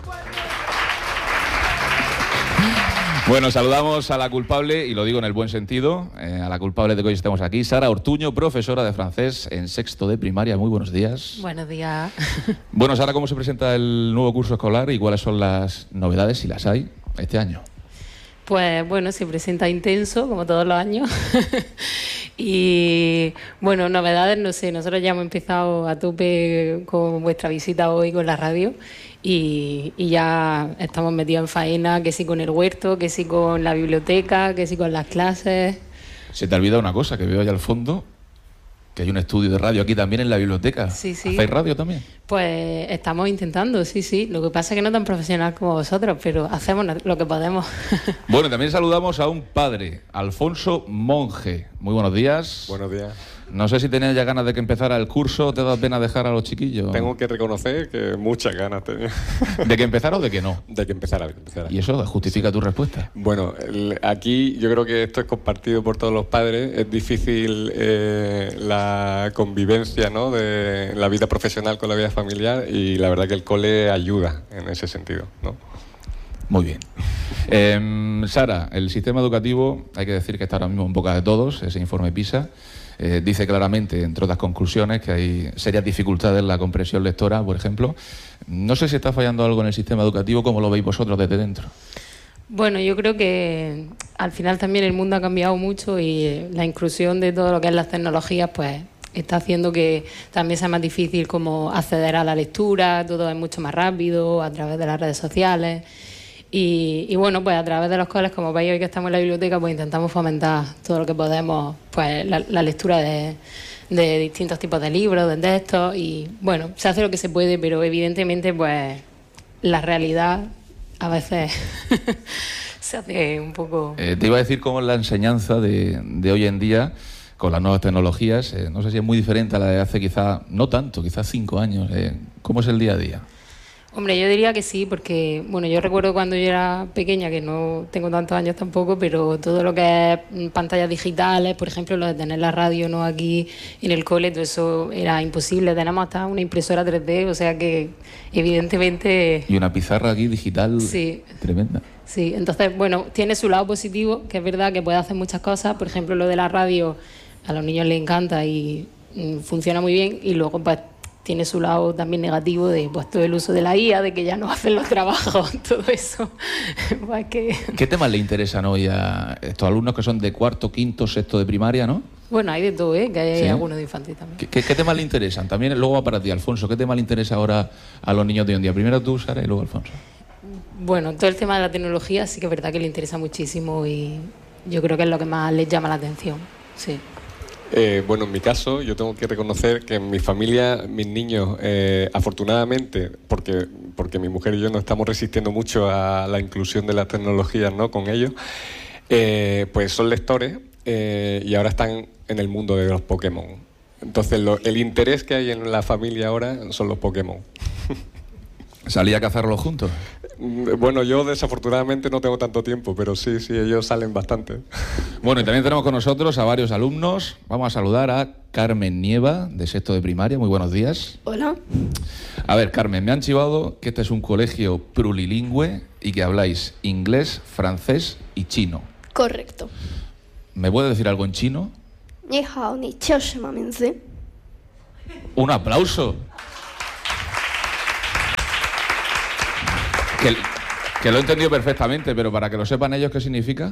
Bueno, saludamos a la culpable, y lo digo en el buen sentido, a la culpable de que hoy estamos aquí, Sara Ortuño, profesora de francés en sexto de primaria. Muy buenos días. Buenos días. Bueno, Sara, ¿cómo se presenta el nuevo curso escolar y cuáles son las novedades, si las hay, este año? Pues bueno, se presenta intenso, como todos los años. Y bueno, novedades, no sé, nosotros ya hemos empezado a tope con vuestra visita hoy con la radio y ya estamos metidos en faena, que sí con el huerto, que sí con la biblioteca, que sí con las clases. Se te olvida una cosa que veo allá al fondo, que hay un estudio de radio aquí también en la biblioteca. Sí, sí. ¿Hacéis radio también? Pues estamos intentando, sí, sí. Lo que pasa es que no tan profesional como vosotros, pero hacemos lo que podemos. Bueno, también saludamos a un padre, Alfonso Monge. Muy buenos días. Buenos días. No sé si tenías ya ganas de que empezara el curso, ¿te da pena dejar a los chiquillos? Tengo que reconocer que muchas ganas tenía. ¿De que empezara o de que no? De que empezara, ¿Y eso justifica tu respuesta? Bueno, aquí yo creo que esto es compartido por todos los padres. Es difícil la convivencia, ¿no?, de la vida profesional con la vida familiar, y la verdad que el cole ayuda en ese sentido, ¿no? Muy bien. Sara, el sistema educativo, hay que decir que está ahora mismo en boca de todos, ese informe PISA. Dice claramente, entre otras conclusiones, que hay serias dificultades en la comprensión lectora, por ejemplo. No sé si está fallando algo en el sistema educativo, ¿cómo lo veis vosotros desde dentro? Bueno, yo creo que al final también el mundo ha cambiado mucho y la inclusión de todo lo que es las tecnologías, pues está haciendo que también sea más difícil como acceder a la lectura, todo es mucho más rápido a través de las redes sociales. Y bueno, pues a través de los coles, como veis hoy que estamos en la biblioteca, pues intentamos fomentar todo lo que podemos, pues la lectura de distintos tipos de libros, de textos, y bueno, se hace lo que se puede, pero evidentemente pues la realidad a veces se hace un poco... Te iba a decir cómo es la enseñanza de hoy en día con las nuevas tecnologías. No sé si es muy diferente a la de hace quizá, no tanto, quizás 5 años. ¿Cómo es el día a día? Hombre, yo diría que sí, porque bueno, yo recuerdo cuando yo era pequeña, que no tengo tantos años tampoco, pero todo lo que es pantallas digitales, por ejemplo, lo de tener la radio no aquí en el cole, todo eso era imposible. Tenemos hasta una impresora 3D, o sea que evidentemente... Y una pizarra aquí digital tremenda. Sí, entonces, bueno, tiene su lado positivo, que es verdad que puede hacer muchas cosas. Por ejemplo, lo de la radio a los niños les encanta y funciona muy bien, y luego pues tiene su lado también negativo de pues todo el uso de la IA, de que ya no hacen los trabajos, todo eso. Pues que... ¿Qué temas le interesan hoy a estos alumnos que son de cuarto, quinto, sexto de primaria, no? Bueno, hay de todo, que hay ¿Sí? algunos de infantil también. ¿Qué temas le interesan? También luego va para ti, Alfonso. ¿Qué tema le interesa ahora a los niños de hoy en día? Primero tú, Sara, y luego Alfonso. Bueno, todo el tema de la tecnología sí que es verdad que le interesa muchísimo y yo creo que es lo que más les llama la atención, sí. Bueno, en mi caso, yo tengo que reconocer que en mi familia, mis niños, afortunadamente, porque mi mujer y yo nos estamos resistiendo mucho a la inclusión de las tecnologías, ¿no?, con ellos, pues son lectores y ahora están en el mundo de los Pokémon. Entonces, el interés que hay en la familia ahora son los Pokémon. ¿Salí a cazarlos juntos? Bueno, yo desafortunadamente no tengo tanto tiempo, pero sí, ellos salen bastante. Bueno, y también tenemos con nosotros a varios alumnos. Vamos a saludar a Carmen Nieva, de sexto de primaria. Muy buenos días. Hola. A ver, Carmen, me han chivado que este es un colegio plurilingüe y que habláis inglés, francés y chino. Correcto. ¿Me puede decir algo en chino? Ni hao, ni qiao shima minzi. Un aplauso. Que lo he entendido perfectamente, pero para que lo sepan ellos, ¿qué significa?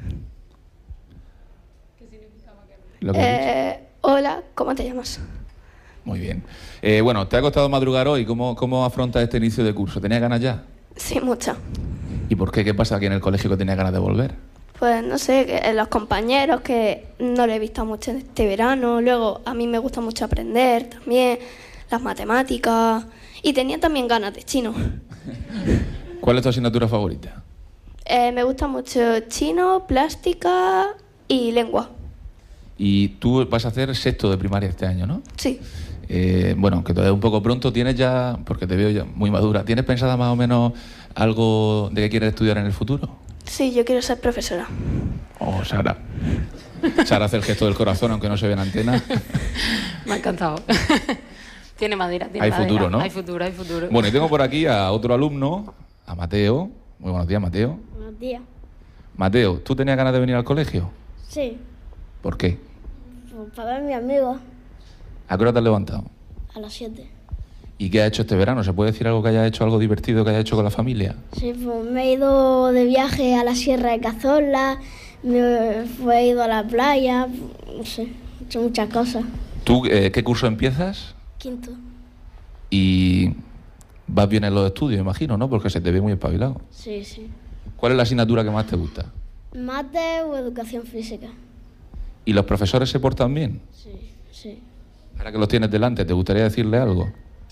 Hola, ¿cómo te llamas? Muy bien. Bueno, ¿te ha costado madrugar hoy? ¿Cómo afrontas este inicio de curso? ¿Tenías ganas ya? Sí, mucho. ¿Y por qué? ¿Qué pasa aquí en el colegio que tenías ganas de volver? Pues no sé, los compañeros que no le he visto mucho este verano. Luego, a mí me gusta mucho aprender también, las matemáticas. Y tenía también ganas de chino. ¿Cuál es tu asignatura favorita? Me gusta mucho chino, plástica y lengua. Y tú vas a hacer sexto de primaria este año, ¿no? Sí. Bueno, que todavía es un poco pronto. ¿Tienes ya, porque te veo ya muy madura, ¿tienes pensada más o menos algo de que quieres estudiar en el futuro? Sí, yo quiero ser profesora. Oh, Sara. Sara hace el gesto del corazón, aunque no se ve en antena. Me ha encantado. Tiene madera, tiene hay madera. Futuro, ¿no? Hay futuro. Bueno, y tengo por aquí a otro alumno, a Mateo. Muy buenos días, Mateo. Buenos días. Mateo, ¿tú tenías ganas de venir al colegio? Sí, ¿Por qué? para ver a mi amigo ¿A qué hora te has levantado? a las 7. ¿Y qué has hecho este verano? ¿Se puede decir algo que hayas hecho, algo divertido que hayas hecho con la familia? Sí, pues me he ido de viaje a la Sierra de Cazorla, he ido a la playa, no sé, he hecho muchas cosas. ¿Tú qué curso empiezas? Quinto. Y vas bien en los estudios, imagino, ¿no? Porque se te ve muy espabilado. Sí, sí. ¿Cuál es la asignatura que más te gusta? Mate o educación física. ¿Y los profesores se portan bien? Sí, sí. Ahora que los tienes delante, ¿te gustaría decirle algo?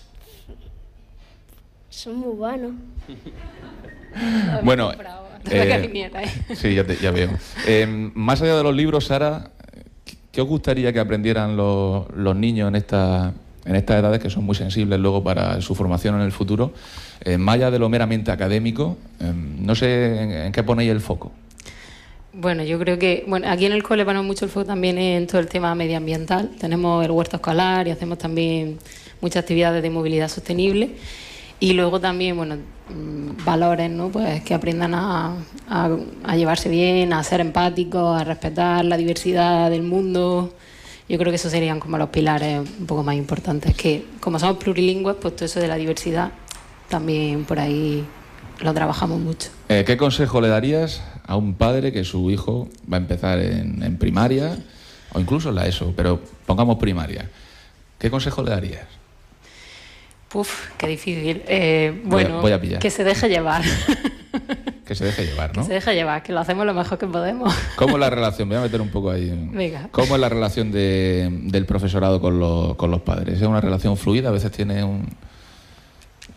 Son muy buenos. Bueno, sí, ya veo. Más allá de los libros, Sara, ¿qué os gustaría que aprendieran los niños en estas edades que son muy sensibles luego para su formación en el futuro? Más allá de lo meramente académico, no sé en qué ponéis el foco. Bueno, yo creo que aquí en el cole ponemos mucho el foco también en todo el tema medioambiental. Tenemos el huerto escolar y hacemos también muchas actividades de movilidad sostenible. Y luego también, valores, ¿no? Pues que aprendan a llevarse bien, a ser empáticos, a respetar la diversidad del mundo. Yo creo que esos serían como los pilares un poco más importantes. Que como somos plurilingües, pues todo eso de la diversidad también por ahí lo trabajamos mucho. ¿Qué consejo le darías a un padre que su hijo va a empezar en primaria o incluso en la ESO, pero pongamos primaria? ¿Qué consejo le darías? Qué difícil. Voy a pillar. Que se deje llevar. Que se deje llevar, ¿no? Que se deje llevar, que lo hacemos lo mejor que podemos. ¿Cómo es la relación? Me voy a meter un poco ahí. Venga. ¿Cómo es la relación del profesorado con los padres? ¿Es una relación fluida? A veces tiene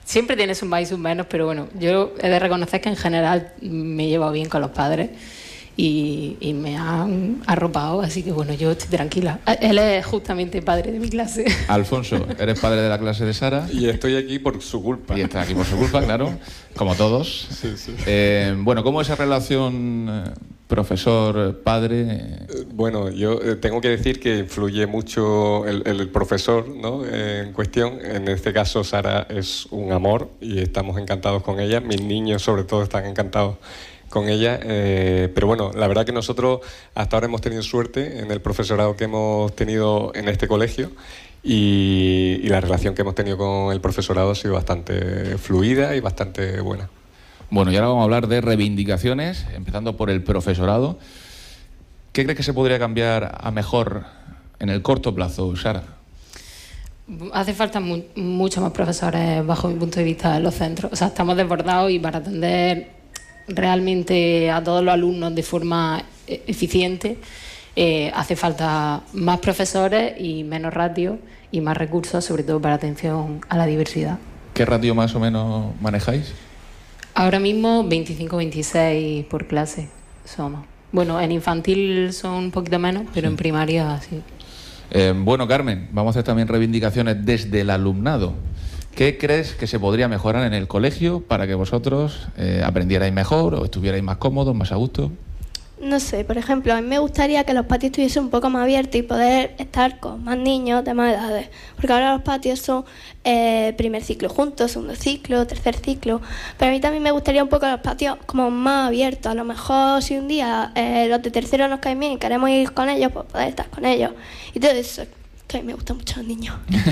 siempre tiene sus más y sus menos, pero bueno, yo he de reconocer que en general me he llevado bien con los padres y me han arropado, así que bueno, yo estoy tranquila. Él es justamente padre de mi clase. Alfonso, eres padre de la clase de Sara. Y estoy aquí por su culpa. Y estás aquí por su culpa, claro, como todos. Sí, sí. Bueno, ¿cómo es esa relación profesor-padre? Bueno, yo tengo que decir que influye mucho el profesor, ¿no?, en cuestión. En este caso, Sara es un amor y estamos encantados con ella. Mis niños, sobre todo, están encantados con ella, pero bueno, la verdad que nosotros hasta ahora hemos tenido suerte en el profesorado que hemos tenido en este colegio y la relación que hemos tenido con el profesorado ha sido bastante fluida y bastante buena. Bueno, y ahora vamos a hablar de reivindicaciones, empezando por el profesorado. ¿Qué crees que se podría cambiar a mejor en el corto plazo, Sara? Hace falta mucho más profesores, bajo mi punto de vista, en los centros. O sea, estamos desbordados y para atender realmente a todos los alumnos de forma eficiente hace falta más profesores y menos ratio y más recursos, sobre todo para atención a la diversidad. ¿Qué ratio más o menos manejáis? Ahora mismo 25-26 por clase somos. Bueno, en infantil son un poquito menos, pero sí, en primaria sí. Bueno, Carmen, vamos a hacer también reivindicaciones desde el alumnado. ¿Qué crees que se podría mejorar en el colegio para que vosotros aprendierais mejor o estuvierais más cómodos, más a gusto? No sé, por ejemplo, a mí me gustaría que los patios estuviesen un poco más abiertos y poder estar con más niños de más edades. Porque ahora los patios son primer ciclo juntos, segundo ciclo, tercer ciclo. Pero a mí también me gustaría un poco los patios como más abiertos. A lo mejor si un día los de tercero nos caen bien y queremos ir con ellos, pues poder estar con ellos. Y todo eso, que a mí me gustan mucho los niños.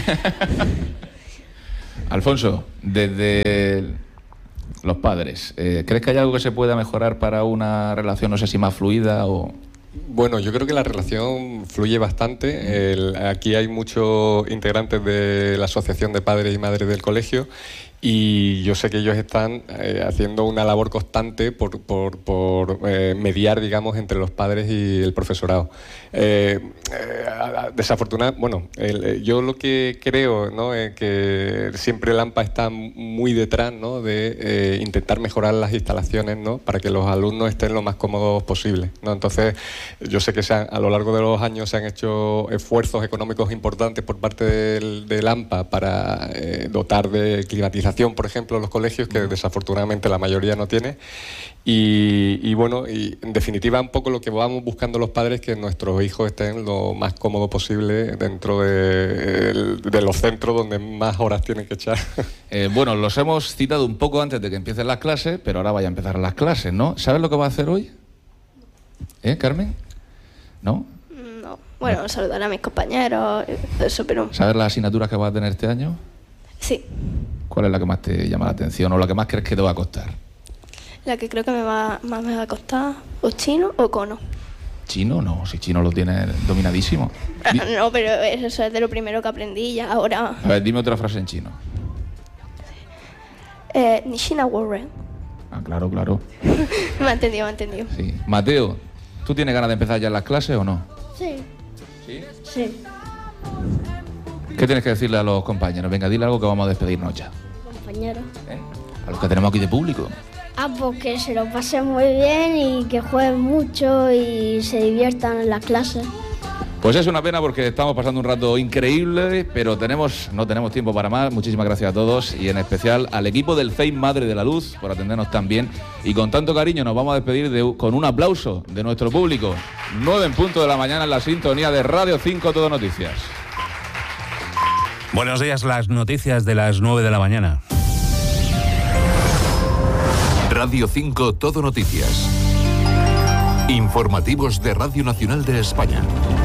Alfonso, desde los padres, ¿crees que hay algo que se pueda mejorar para una relación, no sé si más fluida o...? Bueno, yo creo que la relación fluye bastante. Aquí hay muchos integrantes de la Asociación de Padres y Madres del Colegio y yo sé que ellos están haciendo una labor constante por mediar, digamos, entre los padres y el profesorado. Desafortunadamente, bueno, yo lo que creo, ¿no?, es que siempre el AMPA está muy detrás, ¿no?, de intentar mejorar las instalaciones, ¿no?, para que los alumnos estén lo más cómodos posible, ¿no? Entonces, yo sé que a lo largo de los años se han hecho esfuerzos económicos importantes por parte del AMPA para dotar de climatización, por ejemplo, los colegios, que desafortunadamente la mayoría no tiene. Y bueno, y en definitiva un poco lo que vamos buscando los padres es que nuestros hijos estén lo más cómodo posible dentro de los centros donde más horas tienen que echar. Bueno, los hemos citado un poco antes de que empiecen las clases, pero ahora vaya a empezar las clases, ¿no? ¿Sabes lo que va a hacer hoy? Carmen? ¿No? No. Bueno, saludar a mis compañeros, eso, pero... ¿Sabes las asignaturas que vas a tener este año? Sí. ¿Cuál es la que más te llama la atención o la que más crees que te va a costar? La que creo que más me va a costar, o chino o cono. ¿Chino? No, si chino lo tienes dominadísimo. No, pero eso es de lo primero que aprendí y ahora... A ver, dime otra frase en chino. Nishina Warren. Ah, claro, claro. Me ha entendido. Sí. Mateo, ¿tú tienes ganas de empezar ya las clases o no? Sí. ¿Sí? Sí. ¿Qué tienes que decirle a los compañeros? Venga, dile algo que vamos a despedirnos ya. Compañeros. A los que tenemos aquí de público. Pues que se lo pasen muy bien y que jueguen mucho y se diviertan en las clases. Pues es una pena porque estamos pasando un rato increíble, pero no tenemos tiempo para más. Muchísimas gracias a todos y en especial al equipo del FEIM Madre de la Luz por atendernos tan bien. Y con tanto cariño nos vamos a despedir con un aplauso de nuestro público. 9 en punto de la mañana en la sintonía de Radio 5 Todo Noticias. Buenos días, las noticias de las 9 de la mañana. Radio 5 Todo Noticias. Informativos de Radio Nacional de España.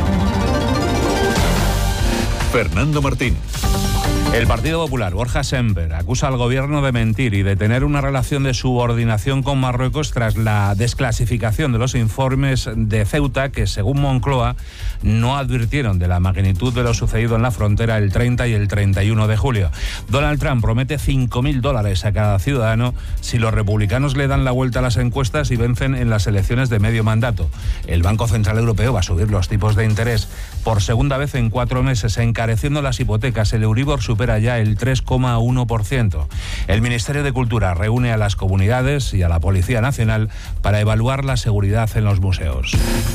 Fernando Martín. El Partido Popular, Borja Semper, acusa al gobierno de mentir y de tener una relación de subordinación con Marruecos tras la desclasificación de los informes de Ceuta que, según Moncloa, no advirtieron de la magnitud de lo sucedido en la frontera el 30 y el 31 de julio. Donald Trump promete $5.000 a cada ciudadano si los republicanos le dan la vuelta a las encuestas y vencen en las elecciones de medio mandato. El Banco Central Europeo va a subir los tipos de interés por segunda vez en 4 meses, encareciendo las hipotecas. El Euribor supera supera ya el 3,1%. El Ministerio de Cultura reúne a las comunidades y a la Policía Nacional para evaluar la seguridad en los museos.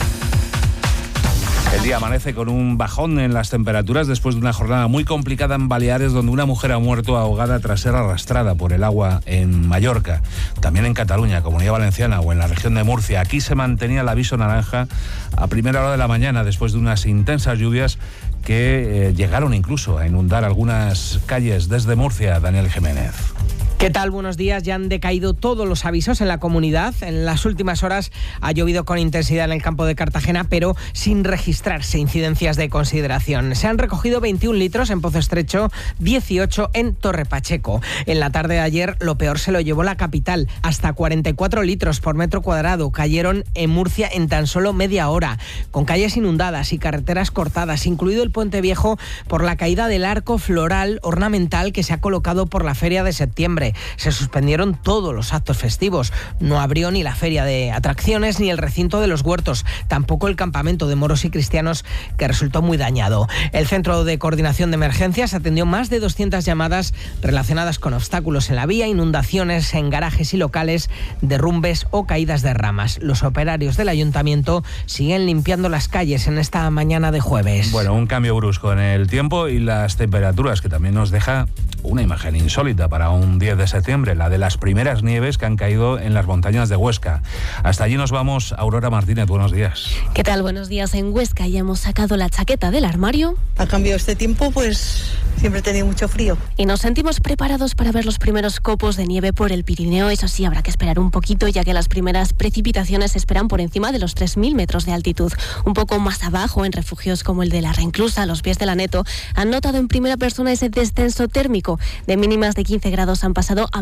El día amanece con un bajón en las temperaturas después de una jornada muy complicada en Baleares, donde una mujer ha muerto ahogada tras ser arrastrada por el agua en Mallorca. También en Cataluña, Comunidad Valenciana o en la región de Murcia. Aquí se mantenía el aviso naranja a primera hora de la mañana después de unas intensas lluvias que llegaron incluso a inundar algunas calles. Desde Murcia, Daniel Jiménez. ¿Qué tal? Buenos días. Ya han decaído todos los avisos en la comunidad. En las últimas horas ha llovido con intensidad en el campo de Cartagena, pero sin registrarse incidencias de consideración. Se han recogido 21 litros en Pozo Estrecho, 18 en Torre Pacheco. En la tarde de ayer lo peor se lo llevó la capital. Hasta 44 litros por metro cuadrado cayeron en Murcia en tan solo media hora, con calles inundadas y carreteras cortadas, incluido el Puente Viejo por la caída del arco floral ornamental que se ha colocado por la Feria de Septiembre. Se suspendieron todos los actos festivos. No abrió ni la feria de atracciones ni el recinto de los huertos, tampoco el campamento de moros y cristianos, que resultó muy dañado. El Centro de Coordinación de Emergencias atendió más de 200 llamadas relacionadas con obstáculos en la vía, inundaciones en garajes y locales, derrumbes o caídas de ramas. Los operarios del ayuntamiento siguen limpiando las calles en esta mañana de jueves. Bueno, un cambio brusco en el tiempo y las temperaturas, que también nos deja una imagen insólita para un 10 de septiembre, la de las primeras nieves que han caído en las montañas de Huesca. Hasta allí nos vamos. Aurora Martínez, buenos días. ¿Qué tal? Buenos días. En Huesca ya hemos sacado la chaqueta del armario. Ha cambiado este tiempo, pues siempre he tenido mucho frío. Y nos sentimos preparados para ver los primeros copos de nieve por el Pirineo. Eso sí, habrá que esperar un poquito, ya que las primeras precipitaciones se esperan por encima de los 3.000 metros de altitud. Un poco más abajo, en refugios como el de la Reinclusa, a los pies del Aneto, han notado en primera persona ese descenso térmico. De mínimas de 15 grados han pasado a